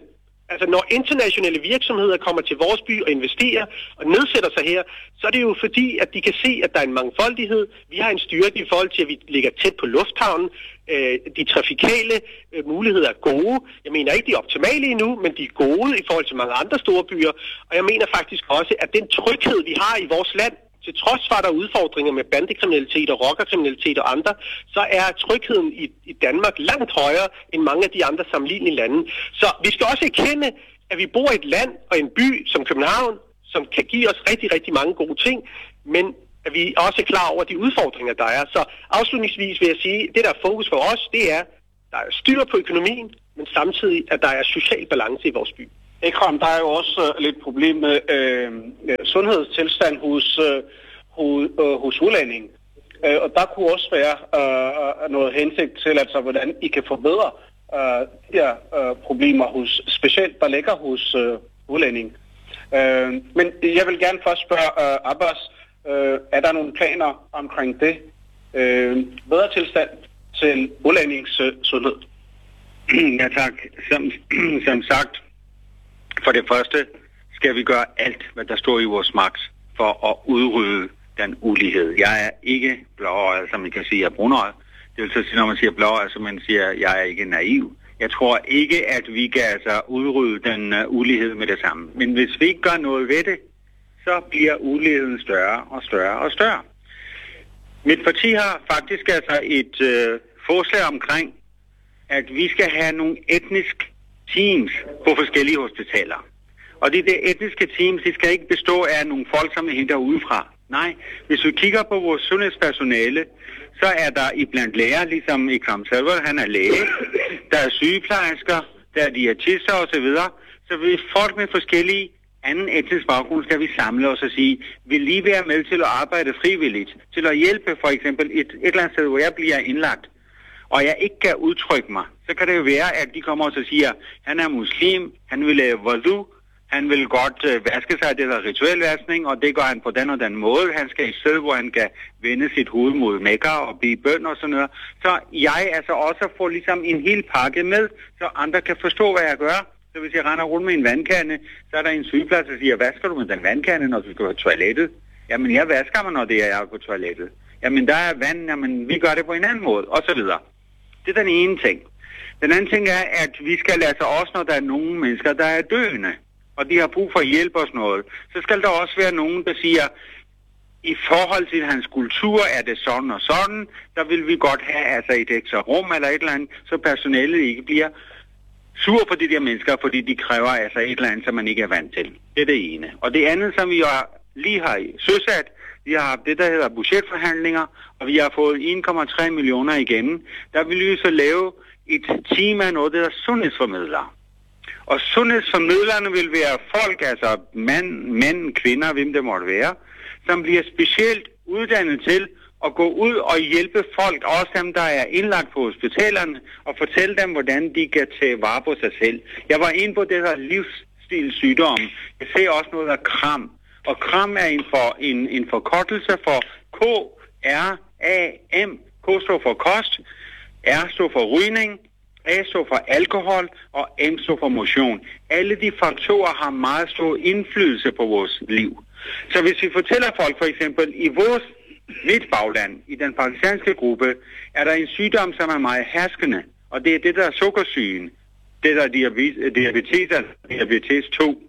Altså når internationale virksomheder kommer til vores by og investerer og nedsætter sig her, så er det jo fordi, at de kan se, at der er en mangfoldighed. Vi har en styrke i forhold til, at vi ligger tæt på lufthavnen. De trafikale muligheder er gode. Jeg mener ikke, de er optimale endnu, men de er gode i forhold til mange andre store byer. Og jeg mener faktisk også, at den tryghed, vi har i vores land, til trods for, at der er udfordringer med bandekriminalitet og rockerkriminalitet og andre, så er trygheden i, i Danmark langt højere end mange af de andre sammenlignelige lande. Så vi skal også erkende, at vi bor i et land og en by som København, som kan give os rigtig, rigtig mange gode ting, men at vi også er klar over de udfordringer, der er. Så afslutningsvis vil jeg sige, at det, der er fokus for os, det er, der er styr på økonomien, men samtidig, at der er social balance i vores by. Ikram, der er jo også uh, lidt problem med øh, sundhedstilstand hos, øh, hos, øh, hos udlændinge. Øh, og der kunne også være øh, noget hensigt til, altså, hvordan I kan forbedre øh, de her øh, problemer, hos, specielt der ligger hos øh, udlændinge. Øh, men jeg vil gerne først spørge øh, Abbas, øh, er der nogle planer omkring det? Øh, bedre tilstand til udlændings øh, sundhed? Ja tak. Som, som sagt, for det første skal vi gøre alt, hvad der står i vores magt, for at udrydde den ulighed. Jeg er ikke blåøjet, som man kan sige, jeg er brunøjet. Det vil så sige, når man siger blåøjet, så man siger, at jeg er ikke naiv. Jeg tror ikke, at vi kan altså udrydde den uh, ulighed med det samme. Men hvis vi ikke gør noget ved det, så bliver uligheden større og større og større. Mit parti har faktisk altså et uh, forslag omkring, at vi skal have nogle etniske teams på forskellige hospitaler. Og de der etniske teams, de skal ikke bestå af nogle folk, som er henter udefra. Nej, hvis vi kigger på vores sundhedspersonale, så er der iblandt læger, ligesom Ikram Salver, han er læge, der er sygeplejersker, der er diætister osv. Så hvis folk med forskellige anden etnisk baggrund skal vi samle os og sige, vil lige være med til at arbejde frivilligt, til at hjælpe for eksempel et, et eller andet sted, hvor jeg bliver indlagt, og jeg ikke kan udtrykke mig, så kan det jo være, at de kommer og så siger, han er muslim, han vil lave wudu, han vil godt øh, vaske sig, det der rituel vaskning, og det gør han på den og den måde. Han skal i sted, hvor han kan vende sit hoved mod Mekka og blive bøn og sådan noget. Så jeg altså også får ligesom en hel pakke med, så andre kan forstå, hvad jeg gør. Så hvis jeg render rundt med en vandkande, så er der en sygeplads, der siger, vasker du med den vandkande, når du skal på toilettet? Jamen, jeg vasker mig, når det er, jeg er på toilettet. Jamen, der er vand, jamen, vi gør det på en anden måde, og så videre. Det er den ene ting. Den anden ting er, at vi skal lade sig også, når der er nogle mennesker, der er døende, og de har brug for hjælp og sådan noget, så skal der også være nogen, der siger, i forhold til hans kultur er det sådan og sådan, der vil vi godt have altså et ekstra rum eller et eller andet, så personalet ikke bliver sur på de der mennesker, fordi de kræver altså et eller andet, som man ikke er vant til. Det er det ene. Og det andet, som vi jo lige har søsat, vi har haft det, der hedder budgetforhandlinger, og vi har fået en komma tre millioner igen. Der vil vi så lave et team af noget, der hedder sundhedsformidlere. Og sundhedsformidlerne vil være folk, altså mænd, mænd, kvinder, hvem det måtte være, som bliver specielt uddannet til at gå ud og hjælpe folk, også dem, der er indlagt på hospitalerne, og fortælle dem, hvordan de kan tage vare på sig selv. Jeg var inde på det her livsstilssygdom. Jeg ser også noget af kram. Og kram er en, for, en, en forkortelse for K R A M. K står for kost, R står for rygning, A står for alkohol, og M står for motion. Alle de faktorer har meget stor indflydelse på vores liv. Så hvis vi fortæller folk for eksempel, i vores mit bagland, i den pakistanske gruppe, er der en sygdom, som er meget herskende, og det er det, der er sukkersygen. Det der er diabetes, diabetes, diabetes to,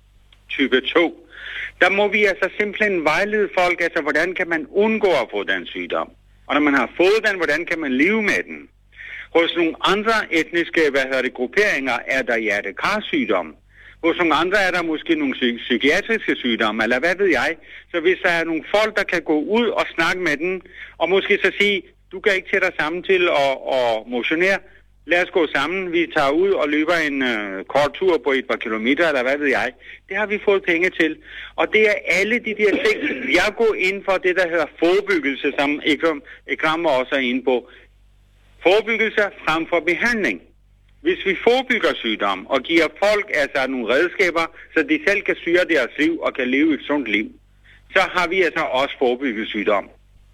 type to. Der må vi altså simpelthen vejlede folk, altså hvordan kan man undgå at få den sygdom? Og når man har fået den, hvordan kan man leve med den? Hos nogle andre etniske hvad hedder det, grupperinger er der hjertekarsygdom. Hos nogle andre er der måske nogle psy- psykiatriske sygdomme, eller hvad ved jeg. Så hvis der er nogle folk, der kan gå ud og snakke med den, og måske så sige, du kan ikke tage dig sammen til at, at motionere, lad os gå sammen, vi tager ud og løber en øh, kort tur på et par kilometer, eller hvad ved jeg. Det har vi fået penge til. Og det er alle de der ting, jeg går ind for det, der hedder forebyggelse, som Ikram også er inde på. Forebyggelse frem for behandling. Hvis vi forebygger sygdom og giver folk altså nogle redskaber, så de selv kan styre deres liv og kan leve et sundt liv, så har vi altså også forebygget sygdom.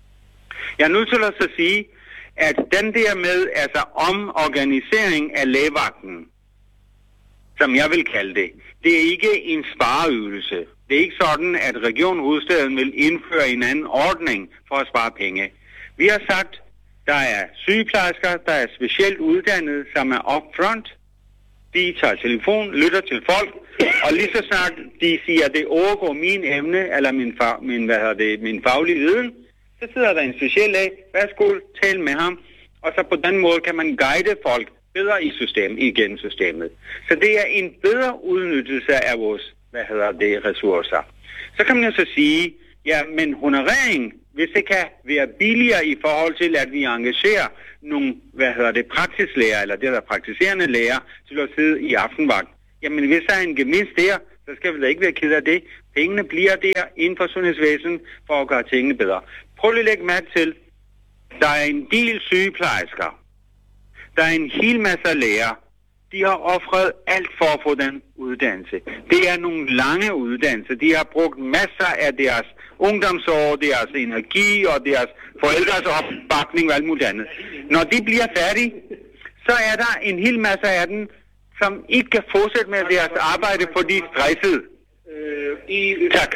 Jeg er nødt til at så sige, at den der med altså omorganisering af lægevagten, som jeg vil kalde det. Det er ikke en spareøvelse. Det er ikke sådan, at Region Hovedstaden vil indføre en anden ordning for at spare penge. Vi har sagt, der er sygeplejersker, der er specielt uddannede, som er upfront. De tager telefon, lytter til folk, og lige så snart de siger, at det overgår min emne, eller min, fag, min, hvad hedder det, min faglige viden, så sidder der en speciel af, værsgo, tal med ham, og så på den måde kan man guide folk bedre i systemet, igennem systemet. Så det er en bedre udnyttelse af vores, hvad hedder det, ressourcer. Så kan man jo så sige, ja, men honorering, hvis det kan være billigere i forhold til, at vi engagerer nogle, hvad hedder det, praksislærer, eller det der praktiserende lærer, til at sidde i aftenvagt. Jamen, hvis der er en gevinst der, så skal vi da ikke være ked af det. Pengene bliver der inden for sundhedsvæsenet for at gøre tingene bedre. Prøv lige at lægge mærke til, der er en del sygeplejersker. Der er en hel masse lærer. De har offret alt for at få den uddannelse. Det er nogle lange uddannelser. De har brugt masser af deres ungdomsår, deres energi og deres forældres opbakning og alt muligt andet. Når de bliver færdige, så er der en hel masse af dem, som ikke kan fortsætte med deres arbejde, fordi de er stressede. Øh, I, tak.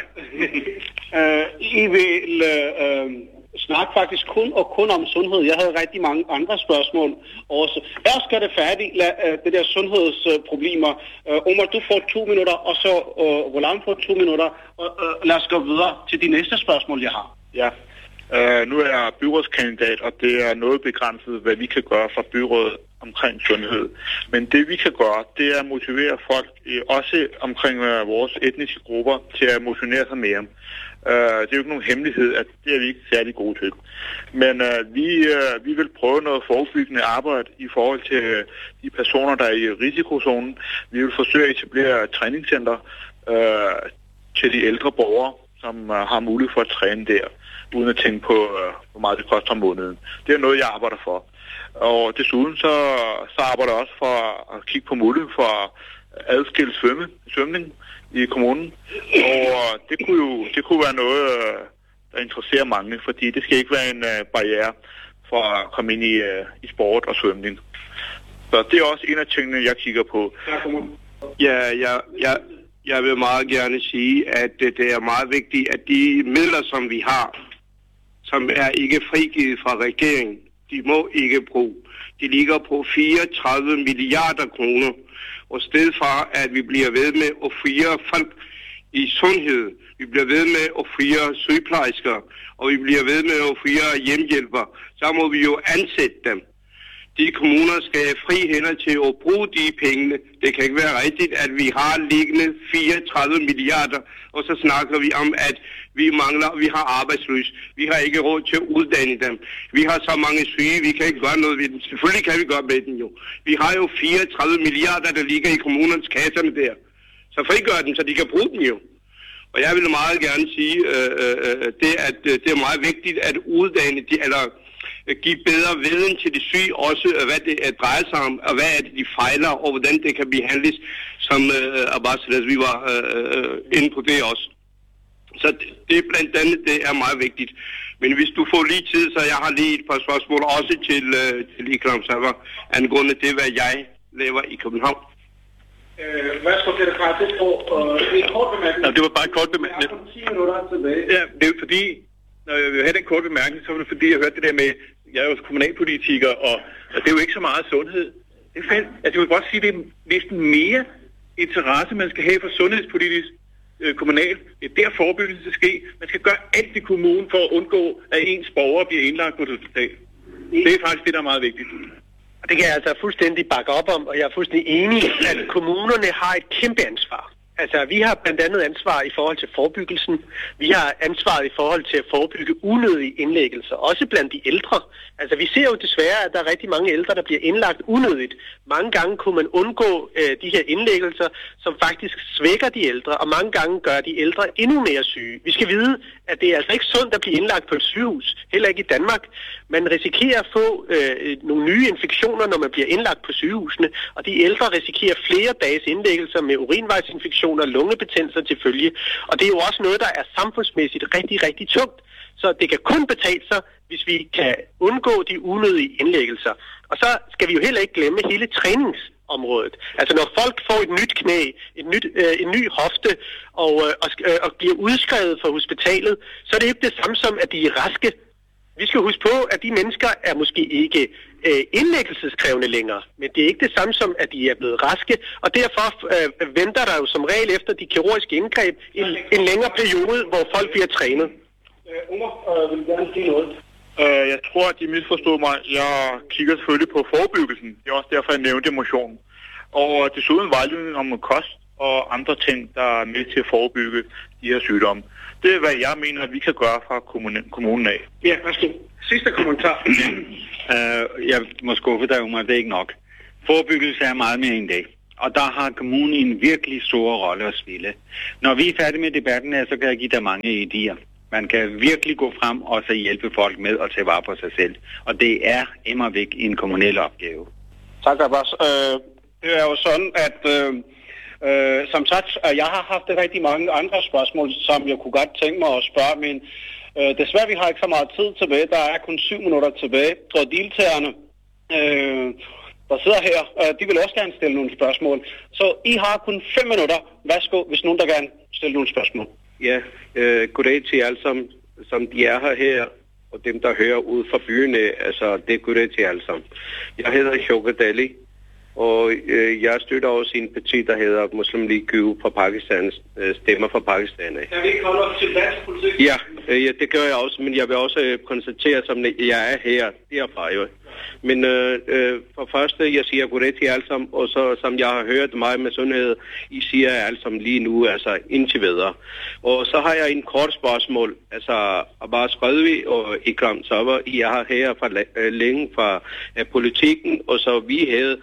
øh, I vil øh, snakke faktisk kun og kun om sundhed. Jeg havde rigtig mange andre spørgsmål også. Lad os gøre det færdigt, lad, øh, det der sundhedsproblemer. Øh, Omar, du får to minutter, og så øh, Roland får to minutter. Og, øh, lad os gå videre til de næste spørgsmål, jeg har. Ja. Uh, nu er jeg byrådskandidat, og det er noget begrænset, hvad vi kan gøre fra byrådet omkring sundhed. Men det vi kan gøre, det er at motivere folk, også omkring uh, vores etniske grupper, til at motionere sig mere. Uh, det er jo ikke nogen hemmelighed, at det er vi ikke særlig gode til. Men uh, vi, uh, vi vil prøve noget forebyggende arbejde i forhold til uh, de personer, der er i risikozonen. Vi vil forsøge at etablere træningscenter uh, til de ældre borgere, som uh, har mulighed for at træne der, uden at tænke på, uh, hvor meget det koster om måneden. Det er noget, jeg arbejder for. Og desuden så, så arbejder jeg også for at kigge på mulighed for at adskille svømme, svømning i kommunen. Og det kunne jo det kunne være noget, der interesserer mange, fordi det skal ikke være en uh, barriere for at komme ind i, uh, i sport og svømning. Så det er også en af tingene, jeg kigger på. Ja, jeg, jeg, jeg vil meget gerne sige, at det er meget vigtigt, at de midler, som vi har, som er ikke frigivet fra regeringen, de må ikke bruge. De ligger på fireogtredive milliarder kroner, og stedet for, at vi bliver ved med at fyre folk i sundhed, vi bliver ved med at fyre sygeplejersker, og vi bliver ved med at fyre hjemmehjælper, så må vi jo ansætte dem. De kommuner skal have fri hænder til at bruge de pengene. Det kan ikke være rigtigt, at vi har liggende fireogtredive milliarder, og så snakker vi om, at vi mangler, vi har arbejdsløs. Vi har ikke råd til at uddanne dem. Vi har så mange syge, vi kan ikke gøre noget ved dem. Selvfølgelig kan vi gøre med den jo. Vi har jo fireogtredive milliarder, der ligger i kommunernes kasserne der. Så frigør dem, så de kan bruge dem jo. Og jeg vil meget gerne sige, øh, øh, det, at øh, det er meget vigtigt at uddanne de, eller give bedre viden til de syge, også hvad det drejer sig om, og hvad er det, de fejler, og hvordan det kan behandles, som øh, Abbas, vi var øh, inde på det også. Så det, det blandt andet, det er meget vigtigt. Men hvis du får lige tid, så jeg har lige et par spørgsmål, også til, øh, til Ikram Saber, angående det, hvad jeg laver i København. Øh, hvad skal det gratis på? Øh, en kort bemærkning. Nå, det var bare et kort bemærkning. Jeg har ti minutter tilbage. Ja, det er jo fordi, når jeg vil have den korte bemærkning, så var det fordi, jeg hørte det der med, jeg er jo kommunalpolitiker, og, og det er jo ikke så meget sundhed. Det er fældt. Altså, jeg vil godt sige, at det er næsten mere interesse, man skal have for sundhedspolitisk øh, kommunalt. Det er der forebyggelse skal ske. Man skal gøre alt i kommunen for at undgå, at ens borgere bliver indlagt på et hospital. Det er faktisk det, der er meget vigtigt. Og det kan jeg altså fuldstændig bakke op om, og jeg er fuldstændig enig, at kommunerne har et kæmpe ansvar. Altså, vi har blandt andet ansvar i forhold til forebyggelsen. Vi har ansvaret i forhold til at forebygge unødige indlæggelser, også blandt de ældre. Altså, vi ser jo desværre, at der er rigtig mange ældre, der bliver indlagt unødigt. Mange gange kunne man undgå øh, de her indlæggelser, som faktisk svækker de ældre, og mange gange gør de ældre endnu mere syge. Vi skal vide, at det er altså ikke sundt at blive indlagt på et sygehus, heller ikke i Danmark. Man risikerer at få øh, nogle nye infektioner, når man bliver indlagt på sygehusene, og de ældre risikerer flere dages indlæggelser med urinvejsinfektioner, lungebetændelser til følge. Og det er jo også noget, der er samfundsmæssigt rigtig, rigtig tungt. Så det kan kun betale sig, hvis vi kan undgå de unødige indlæggelser. Og så skal vi jo heller ikke glemme hele trænings området. Altså når folk får et nyt knæ, et nyt, øh, en ny hofte og, øh, og, øh, og bliver udskrevet fra hospitalet, så er det ikke det samme som, at de er raske. Vi skal huske på, at de mennesker er måske ikke øh, indlæggelseskrævende længere, men det er ikke det samme som, at de er blevet raske, og derfor øh, venter der jo som regel efter de kirurgiske indgreb en, en længere periode, hvor folk bliver trænet. Unger, øh, vil gerne sige noget. Uh, jeg tror, at de misforstod mig. Jeg kigger selvfølgelig på forebyggelsen. Det er også derfor, jeg nævnte motion. Og desuden vejledning om kost og andre ting, der er med til at forebygge de her sygdomme. Det er, hvad jeg mener, at vi kan gøre fra kommunen, kommunen af. Ja, værsgo. Sidste kommentar. uh, jeg må skuffe dig, Umar, det er ikke nok. Forebyggelse er meget mere end det. Og der har kommunen en virkelig stor rolle at spille. Når vi er færdige med debatten her, så kan jeg give dig mange idéer. Man kan virkelig gå frem og så hjælpe folk med at tage vare på sig selv. Og det er immervæk en kommunal opgave. Tak, Abbas. Øh, det er jo sådan, at øh, øh, som sagt, jeg har haft rigtig mange andre spørgsmål, som jeg kunne godt tænke mig at spørge, men øh, desværre vi har ikke så meget tid tilbage. Der er kun syv minutter tilbage, og deltagerne, øh, der sidder her, øh, de vil også gerne stille nogle spørgsmål. Så I har kun fem minutter. Værsgo, hvis nogen der gerne stille nogle spørgsmål. Ja, øh, goddag til alle sammen, som de er her her, og dem, der hører ud fra byerne, altså det er goddag til alle sammen. Jeg hedder Shaukat Ali, og øh, jeg støtter også en parti, der hedder Muslim League for Pakistan, øh, stemmer for Pakistan. Kan vi ikke holde op til dansk politik? Ja, øh, ja, det gør jeg også, men jeg vil også øh, konstatere, som jeg er her derfra jo. Men øh, øh, for første, jeg siger goddag til alle sammen, og så som jeg har hørt mig med sundhed, I siger alle sammen lige nu, altså indtil videre. Og så har jeg en kort spørgsmål, altså Abbas Redvi og Ikram Sabah, I er her fra øh, længe fra øh, politikken, og så vi havde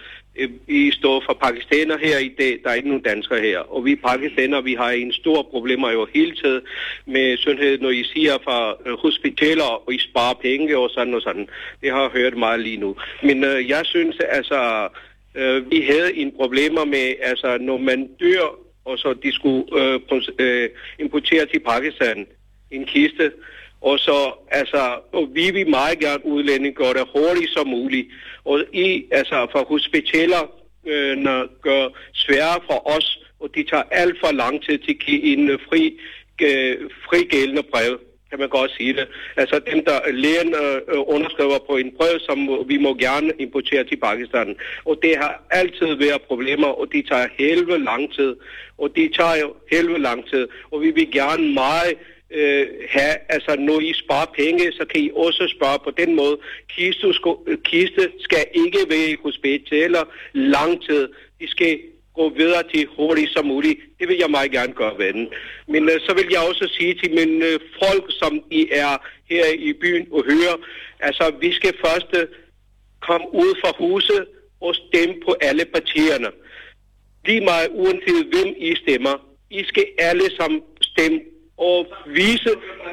vi står for pakistaner her i dag, der er ikke nogen danskere her. Og vi pakistaner, vi har en stor problemer jo hele tiden med sundhed, når I siger fra øh, hospitaler, og I sparer penge og sådan og sådan. Det har jeg hørt meget lige nu. Men øh, jeg synes, altså, øh, vi havde en problemer med, altså, når man dør, og så de skulle øh, øh, importere til Pakistan en kiste, og så, altså, og vi vil meget gerne udlænding gøre det hurtigt som muligt. Og I, altså, for hospitaler, øh, gør sværere for os, og de tager alt for lang tid til at give en fri, øh, frigældende brev, kan man godt sige det. Altså, dem, der lægen øh, underskriver på en brev, som vi må gerne importere til Pakistan. Og det har altid været problemer, og de tager helvede lang tid. Og de tager jo helvede lang tid, og vi vil gerne meget Øh, have, altså når I sparer penge, så kan I også spare på den måde. Kiste, sko, kiste skal ikke være i hospitaler lang tid. De skal gå videre til hurtigt som muligt. Det vil jeg meget gerne gøre, vennen. Men øh, så vil jeg også sige til mine øh, folk, som I er her i byen og hører, altså vi skal først øh, komme ud fra huset og stemme på alle partierne. Lige meget uanset hvem I stemmer. I skal alle sammen stemme og vise,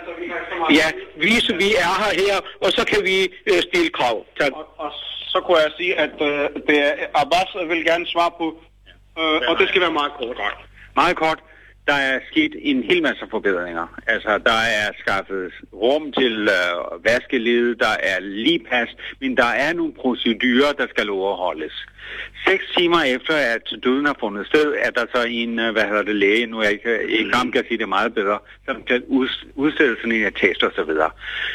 ja, vise, vi er her her, og så kan vi øh, stille krav. Tak. Og, og så kunne jeg sige, at øh, det er, Abbas vil gerne svare på, øh, og det skal være meget kort. Meget kort. Der er sket en hel masse forbedringer. Altså, der er skaffet rum til øh, vaskeledet, der er ligepas, men der er nogle procedurer, der skal overholdes. Seks timer efter, at døden har fundet sted, er der så en, hvad hedder det, læge, nu er jeg ikke i gang kan sige det meget bedre, som kan udstede sådan en attest og så videre.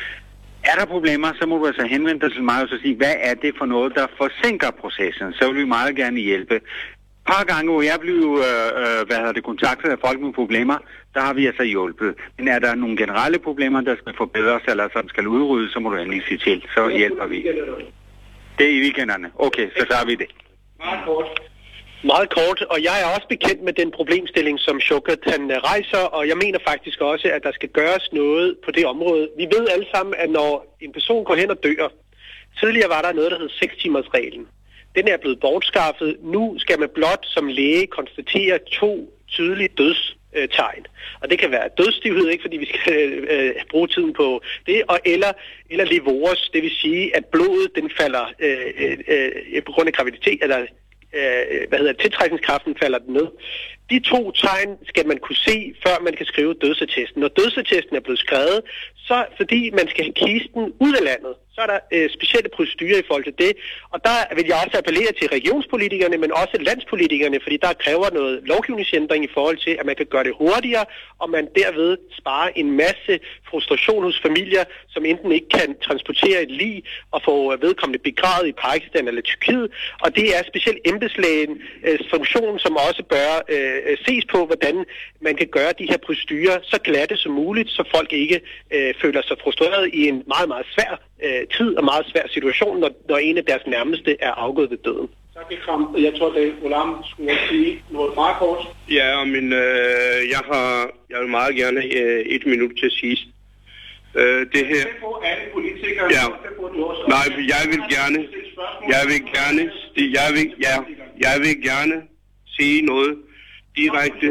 Er der problemer, så må du altså henvende dig til mig og så sige, hvad er det for noget, der forsinker processen? Så vil vi meget gerne hjælpe. Et par gange, hvor jeg blev øh, hvad hedder det, kontaktet af folk med problemer, der har vi altså hjulpet. Men er der nogle generelle problemer, der skal forbedres, eller som skal udryddes, så må du endelig sige til. Så hjælper vi. Det er i weekenderne. Okay, så tager vi det. Meget kort. Meget kort, og jeg er også bekendt med den problemstilling, som Shaukat han rejser, og jeg mener faktisk også, at der skal gøres noget på det område. Vi ved alle sammen, at når en person går hen og dør, tidligere var der noget, der hed seks timers reglen. Den er blevet bortskaffet. Nu skal man blot som læge konstatere to tydelige dødstegn. Og det kan være dødsstivhed, ikke fordi vi skal øh, bruge tiden på det, og eller, eller livores, det vil sige, at blodet den falder øh, øh, på grund af graviditet, eller øh, hvad hedder tiltrækningskraften falder den ned. De to tegn skal man kunne se, før man kan skrive dødsattesten. Når dødsattesten er blevet skrevet, så fordi man skal have kisten ud af landet, så er der øh, specielle procedurer i forhold til det. Og der vil jeg også appellere til regionspolitikerne, men også landspolitikerne, fordi der kræver noget lovgivningsændring i forhold til, at man kan gøre det hurtigere, og man derved sparer en masse frustration hos familier, som enten ikke kan transportere et lig og få vedkommende begravet i Pakistan eller Tyrkiet. Og det er specielt embedslægens øh, funktion, som også bør øh, ses på, hvordan man kan gøre de her procedurer så glatte som muligt, så folk ikke øh, føler sig frustreret i en meget, meget svær øh, tid og meget svær situation, når, når en af deres nærmeste er afgået ved døden. Tak, Ikram. Jeg tror, at Ghulam skulle sige noget meget kort. Ja, men øh, jeg har jeg vil meget gerne øh, et minut til sidst. Øh, det her... Ja. Nej, jeg vil gerne... Jeg vil gerne... Jeg vil, ja, jeg vil gerne sige noget direkte.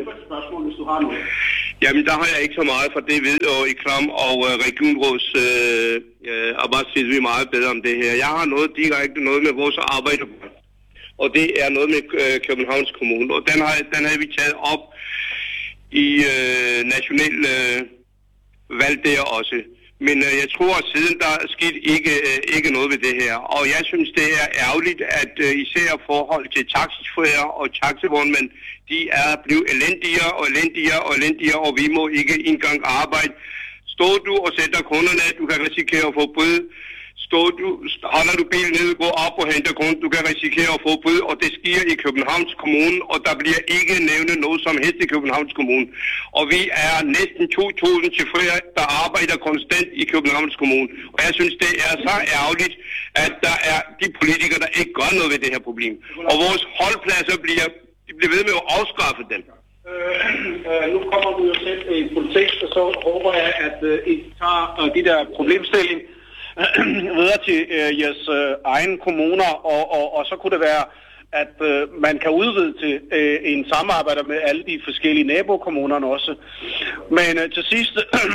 Jamen, der har jeg ikke så meget, for det ved og Ikram og uh, regionråds uh, uh, Abbas siger vi meget bedre om det her. Jeg har noget direkte noget med vores arbejde, og det er noget med uh, Københavns Kommune, og den har, den har vi taget op i uh, national uh, valg der også. Men uh, jeg tror, at siden der er sket ikke, uh, ikke noget ved det her, og jeg synes, det er ærgerligt, at uh, især forhold til taxichauffører og taxivognmænd, de er blevet elendigere og elendigere og elendigere, og vi må ikke engang arbejde. Står du og sætter kunderne, du kan risikere at få bøde. Står du, holder du bilen ned, går op og henter kunden, du kan risikere at få bøde, og det sker i Københavns Kommune, og der bliver ikke nævnet noget som helst i Københavns Kommune. Og vi er næsten to tusind chauffører, der arbejder konstant i Københavns Kommune. Og jeg synes, det er så ærgerligt, at der er de politikere, der ikke gør noget ved det her problem. Og vores holdpladser bliver De bliver ved med at afskaffe dem. Øh, øh, nu kommer du jo selv i politik, og så håber jeg, at øh, I tager øh, de der problemstilling øh, videre til øh, jeres øh, egen kommuner, og, og, og så kunne det være, at øh, man kan udvide til øh, en samarbejde med alle de forskellige nabokommunerne også. Men øh, til sidst,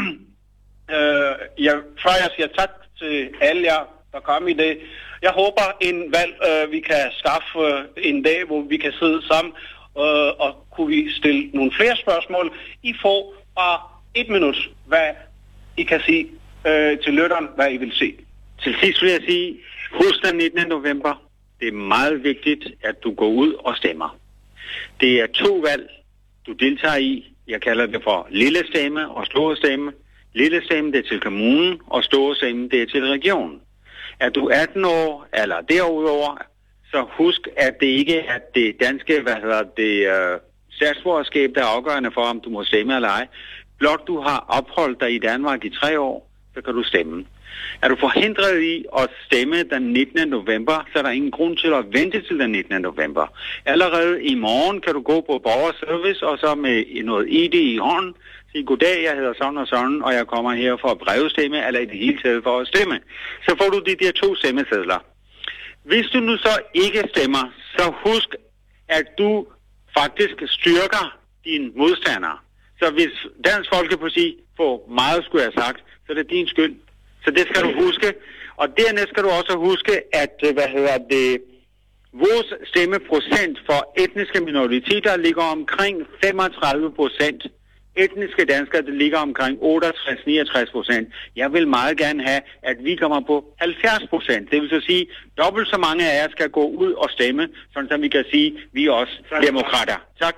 øh, jeg, før jeg siger tak til alle jer, der kom i dag. Jeg håber en valg, øh, vi kan skaffe øh, en dag, hvor vi kan sidde sammen, øh, og kunne vi stille nogle flere spørgsmål. I får bare et minut, hvad I kan sige øh, til lytteren, hvad I vil se. Til sidst vil jeg sige, husk den nittende november. Det er meget vigtigt, at du går ud og stemmer. Det er to valg, du deltager i. Jeg kalder det for lille stemme og store stemme. Lille stemme, det er til kommunen, og store stemme, det er til regionen. Er du atten år eller derudover, så husk, at det ikke er det danske, hvad hedder det, uh, statsborgerskab, der er afgørende for, om du må stemme eller ej. Blot du har opholdt dig i Danmark i tre år, så kan du stemme. Er du forhindret i at stemme den nittende november, så er der ingen grund til at vente til den nittende november. Allerede i morgen kan du gå på borgerservice, og så med noget I D i hånden, sige, goddag, jeg hedder sådan og sådan, og jeg kommer her for at brevstemme, eller i det hele taget for at stemme. Så får du de der to stemmesedler. Hvis du nu så ikke stemmer, så husk, at du faktisk styrker dine modstandere. Så hvis Dansk Folkeparti får meget, skulle jeg have sagt, så er det din skyld. Så det skal du huske. Og dernæst skal du også huske, at hvad hedder det, vores stemmeprocent for etniske minoriteter ligger omkring femogtredive procent. Etniske danskere, det ligger omkring otteogtres til niogtres procent. Jeg vil meget gerne have, at vi kommer på halvfjerds procent. Det vil så sige, dobbelt så mange af jer skal gå ud og stemme, sådan som vi kan sige, vi er også demokrater. Tak.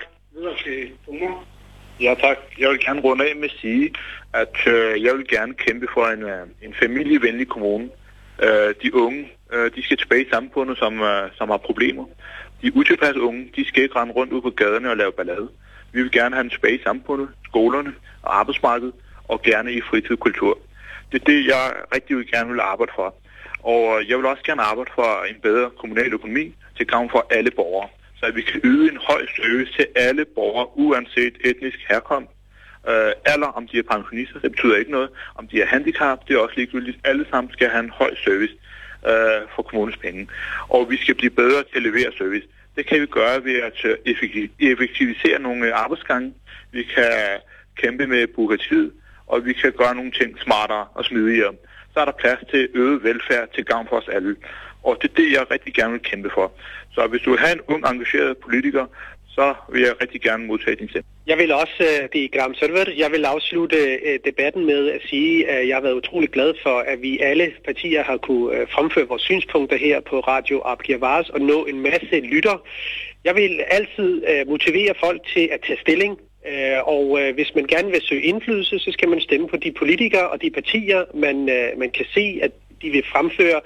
Ja, tak. Jeg vil gerne runde af med at sige, at øh, jeg vil gerne kæmpe for en, øh, en familievenlig kommune. Øh, de unge, øh, de skal tilbage i samfundet, som, øh, som har problemer. De utilpassede unge, de skal ikke rende rundt ud på gaderne og lave ballade. Vi vil gerne have dem tilbage i samfundet, skolerne og arbejdsmarkedet, og gerne i fritid og kultur. Det er det, jeg rigtig vil gerne vil arbejde for. Og jeg vil også gerne arbejde for en bedre kommunal økonomi til gavn for alle borgere. Så at vi kan yde en høj service til alle borgere, uanset etnisk herkomst. Øh, eller om de er pensionister, det betyder ikke noget. Om de er handicap, det er også ligegyldigt. Alle sammen skal have en høj service øh, for kommunens penge. Og vi skal blive bedre til at levere service. Det kan vi gøre ved at effektivisere nogle arbejdsgange. Vi kan kæmpe med bureaukratiet, og vi kan gøre nogle ting smartere og smidigere. Så er der plads til øget velfærd til gavn for os alle. Og det er det, jeg rigtig gerne vil kæmpe for. Så hvis du vil have en ung, engageret politiker, så vil jeg rigtig gerne modtage din stemme. Jeg vil også, det er Gram Server, jeg vil afslutte debatten med at sige, at jeg har været utrolig glad for, at vi alle partier har kunne fremføre vores synspunkter her på Radio Abgiver Vars og nå en masse lytter. Jeg vil altid motivere folk til at tage stilling, og hvis man gerne vil søge indflydelse, så skal man stemme på de politikere og de partier, man, man kan se, at de vil fremføre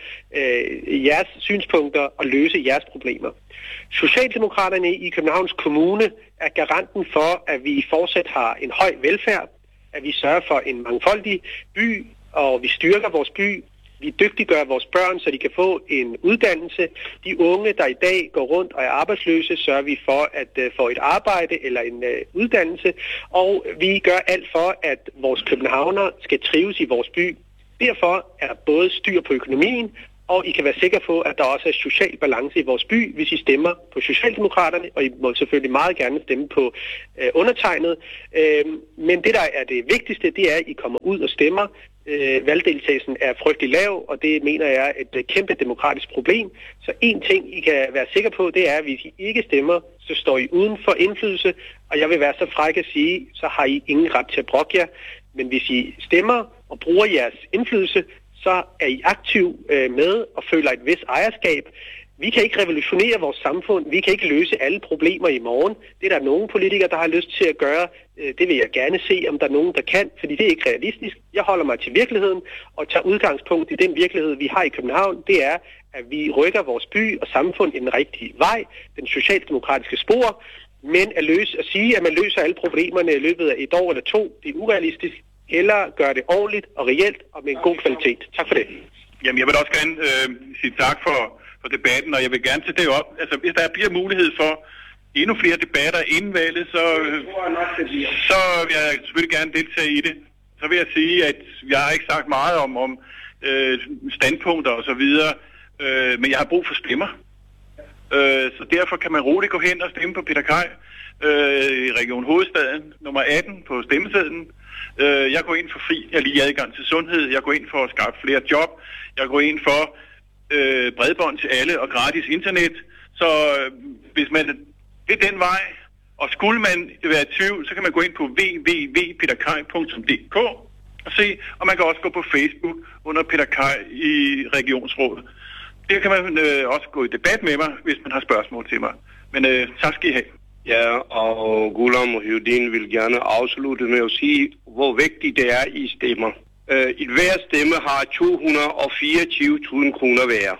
øh, jeres synspunkter og løse jeres problemer. Socialdemokraterne i Københavns Kommune er garanten for, at vi fortsat har en høj velfærd, at vi sørger for en mangfoldig by, og vi styrker vores by. Vi dygtiggør vores børn, så de kan få en uddannelse. De unge, der i dag går rundt og er arbejdsløse, sørger vi for at uh, få et arbejde eller en uh, uddannelse. Og vi gør alt for, at vores københavnere skal trives i vores by. Derfor er der både styr på økonomien, og I kan være sikre på, at der også er social balance i vores by, hvis I stemmer på Socialdemokraterne, og I må selvfølgelig meget gerne stemme på øh, undertegnet. Øh, men det, der er det vigtigste, det er, at I kommer ud og stemmer. Øh, valgdeltagelsen er frygtelig lav, og det mener jeg er et kæmpe demokratisk problem. Så en ting, I kan være sikre på, det er, at hvis I ikke stemmer, så står I uden for indflydelse, og jeg vil være så fræk at sige, så har I ingen ret til at brokke jer. Men hvis I stemmer og bruger jeres indflydelse, så er I aktiv øh, med og føler et vis ejerskab. Vi kan ikke revolutionere vores samfund. Vi kan ikke løse alle problemer i morgen. Det er der nogle politikere, der har lyst til at gøre. Øh, det vil jeg gerne se, om der er nogen, der kan, fordi det er ikke realistisk. Jeg holder mig til virkeligheden og tager udgangspunkt i den virkelighed, vi har i København. Det er, at vi rykker vores by og samfund i den rigtige vej, den socialdemokratiske spor. Men at, løse, at sige, at man løser alle problemerne i løbet af et år eller to, det er urealistisk. Eller gøre det ordentligt og reelt og med en god kvalitet. Tak for det. Jamen, jeg vil også gerne øh, sige tak for, for debatten, og jeg vil gerne tage det op. Altså, hvis der bliver mulighed for endnu flere debatter inden valget, så, øh, så vil jeg selvfølgelig gerne deltage i det. Så vil jeg sige, at jeg har ikke sagt meget om, om øh, standpunkter og så videre, øh, men jeg har brug for stemmer. Øh, så derfor kan man roligt gå hen og stemme på Peter Kaj øh, i Region Hovedstaden, nummer atten på stemmesedlen. Jeg går ind for fri og lige adgang til sundhed. Jeg går ind for at skaffe flere job. Jeg går ind for øh, bredbånd til alle og gratis internet. Så øh, hvis man det er den vej, og skulle man være i tvivl, så kan man gå ind på w w w punktum peter kaj punktum d k og se, og man kan også gå på Facebook under Peter Kaj i Regionsrådet. Der kan man øh, også gå i debat med mig, hvis man har spørgsmål til mig. Men øh, tak skal I have. Ja, og Ghulam Mohiuddin vil gerne afslutte med at sige, hvor vigtigt det er, I stemmer. Uh, et hver stemme har to hundrede og fireogtyve tusind kroner hver.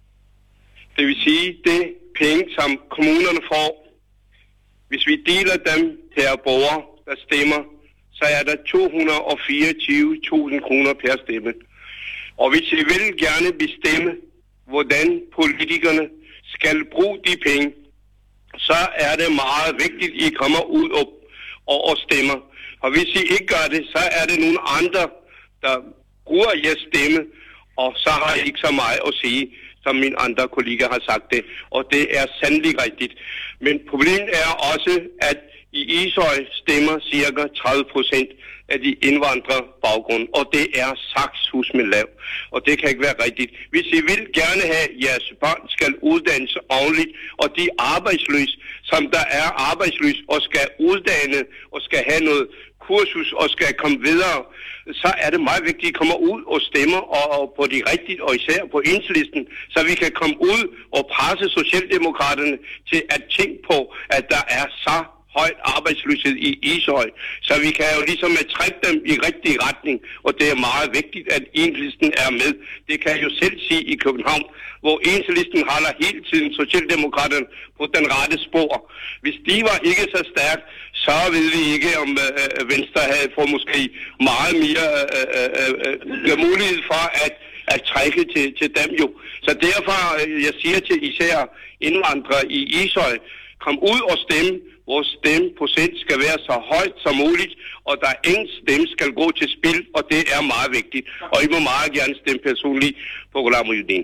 Det vil sige, det penge, som kommunerne får, hvis vi deler dem til borgere, der stemmer, så er der to hundrede og fireogtyve tusind kroner per stemme. Og hvis I vil gerne bestemme, hvordan politikerne skal bruge de penge, så er det meget vigtigt, at I kommer ud og, og, og stemmer. Og hvis I ikke gør det, så er det nogle andre, der bruger jeres stemme, og så har I ikke så meget at sige, som mine andre kollegaer har sagt det. Og det er sandelig rigtigt. Men problemet er også, at i Ishøj stemmer cirka tredive procent af de indvandrere baggrund, og det er sakshus med lav. Og det kan ikke være rigtigt. Hvis I vil gerne have, at jeres børn skal uddannes ordentligt, og de arbejdsløse, som der er arbejdsløse og skal uddanne og skal have noget kursus og skal komme videre, så er det meget vigtigt, at I kommer ud og stemmer og, og på de rigtige, og især på Enhedslisten, så vi kan komme ud og presse Socialdemokraterne til at tænke på, at der er så højt arbejdsløshed i Ishøj. Så vi kan jo ligesom trække dem i rigtig retning, og det er meget vigtigt, at Enhedslisten er med. Det kan jeg jo selv sige i København, hvor Enhedslisten holder hele tiden Socialdemokraterne på den rette spor. Hvis de var ikke så stærkt, så ved vi ikke, om øh, Venstre havde fået måske meget mere øh, øh, øh, mulighed for at, at trække til, til dem jo. Så derfor, jeg siger til især indvandrere i Ishøj, kom ud og stemme. Vores stemmeprocent skal være så højt som muligt, og der er ingen stemme skal gå til spil, og det er meget vigtigt. Og I må meget gerne stemme personligt på Ghulam Mohiuddin.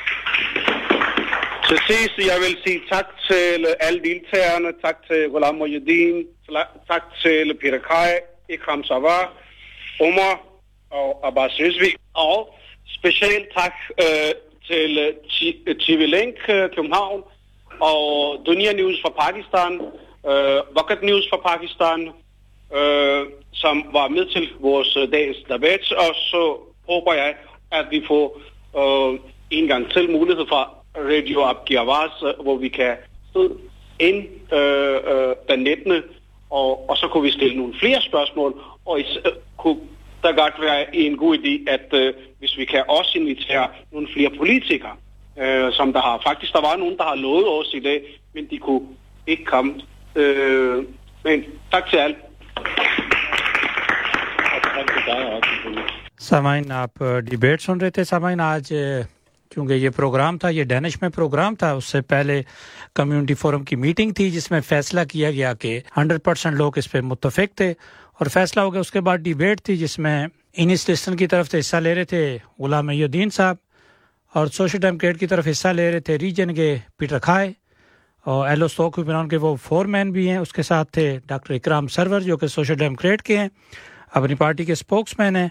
Til sidst, jeg vil sige tak til alle deltagerne, tak til Ghulam Mohiuddin, tak til Peter Kaj, Ikram Savar, Omar og Abbas Rizvi, og specielt tak øh, til T V Link København og Dunia News fra Pakistan, øh, Waqt News fra Pakistan, øh, som var med til vores dagens debat, og så håber jeg, at vi får øh, en gang til mulighed for Radio Aapki Awaaz, hvor vi kan sidde ind øh, øh, den nittende Og, og så kunne vi stille nogle flere spørgsmål, og is, øh, kunne der godt være en god idé, at øh, hvis vi kan også invitere nogle flere politikere, øh, som der har faktisk, der var nogen, der har lovet os i dag, men de kunne ikke komme. Øh, men tak til alle. सामाइन आप डिबेट सुन रहे थे। सामाइन आज क्योंकि ये प्रोग्राम था, ये डैनिश में प्रोग्राम था, उससे पहले कम्युनिटी फोरम की मीटिंग थी जिसमें फैसला किया गया कि हंड्रेड परसेंट लोग इस पे मुत्तफिक थे और फैसला हो गया। उसके बाद डिबेट थी जिसमें इनिस लिस्टन की तरफ से हिस्सा ले रहे थे गुलाम मोहिउद्दीन साहब और सोशल डेमोक्रेट की तरफ हिस्सा ले रहे थे रीजन के पीटर खाए और एलो स्टोक हुक्मरान के वो फोर मैन भी हैं। उसके साथ थे डॉक्टर इकराम सरवर जो कि सोशल डेमोक्रेट के हैं, अपनी पार्टी के स्पोक्समैन हैं,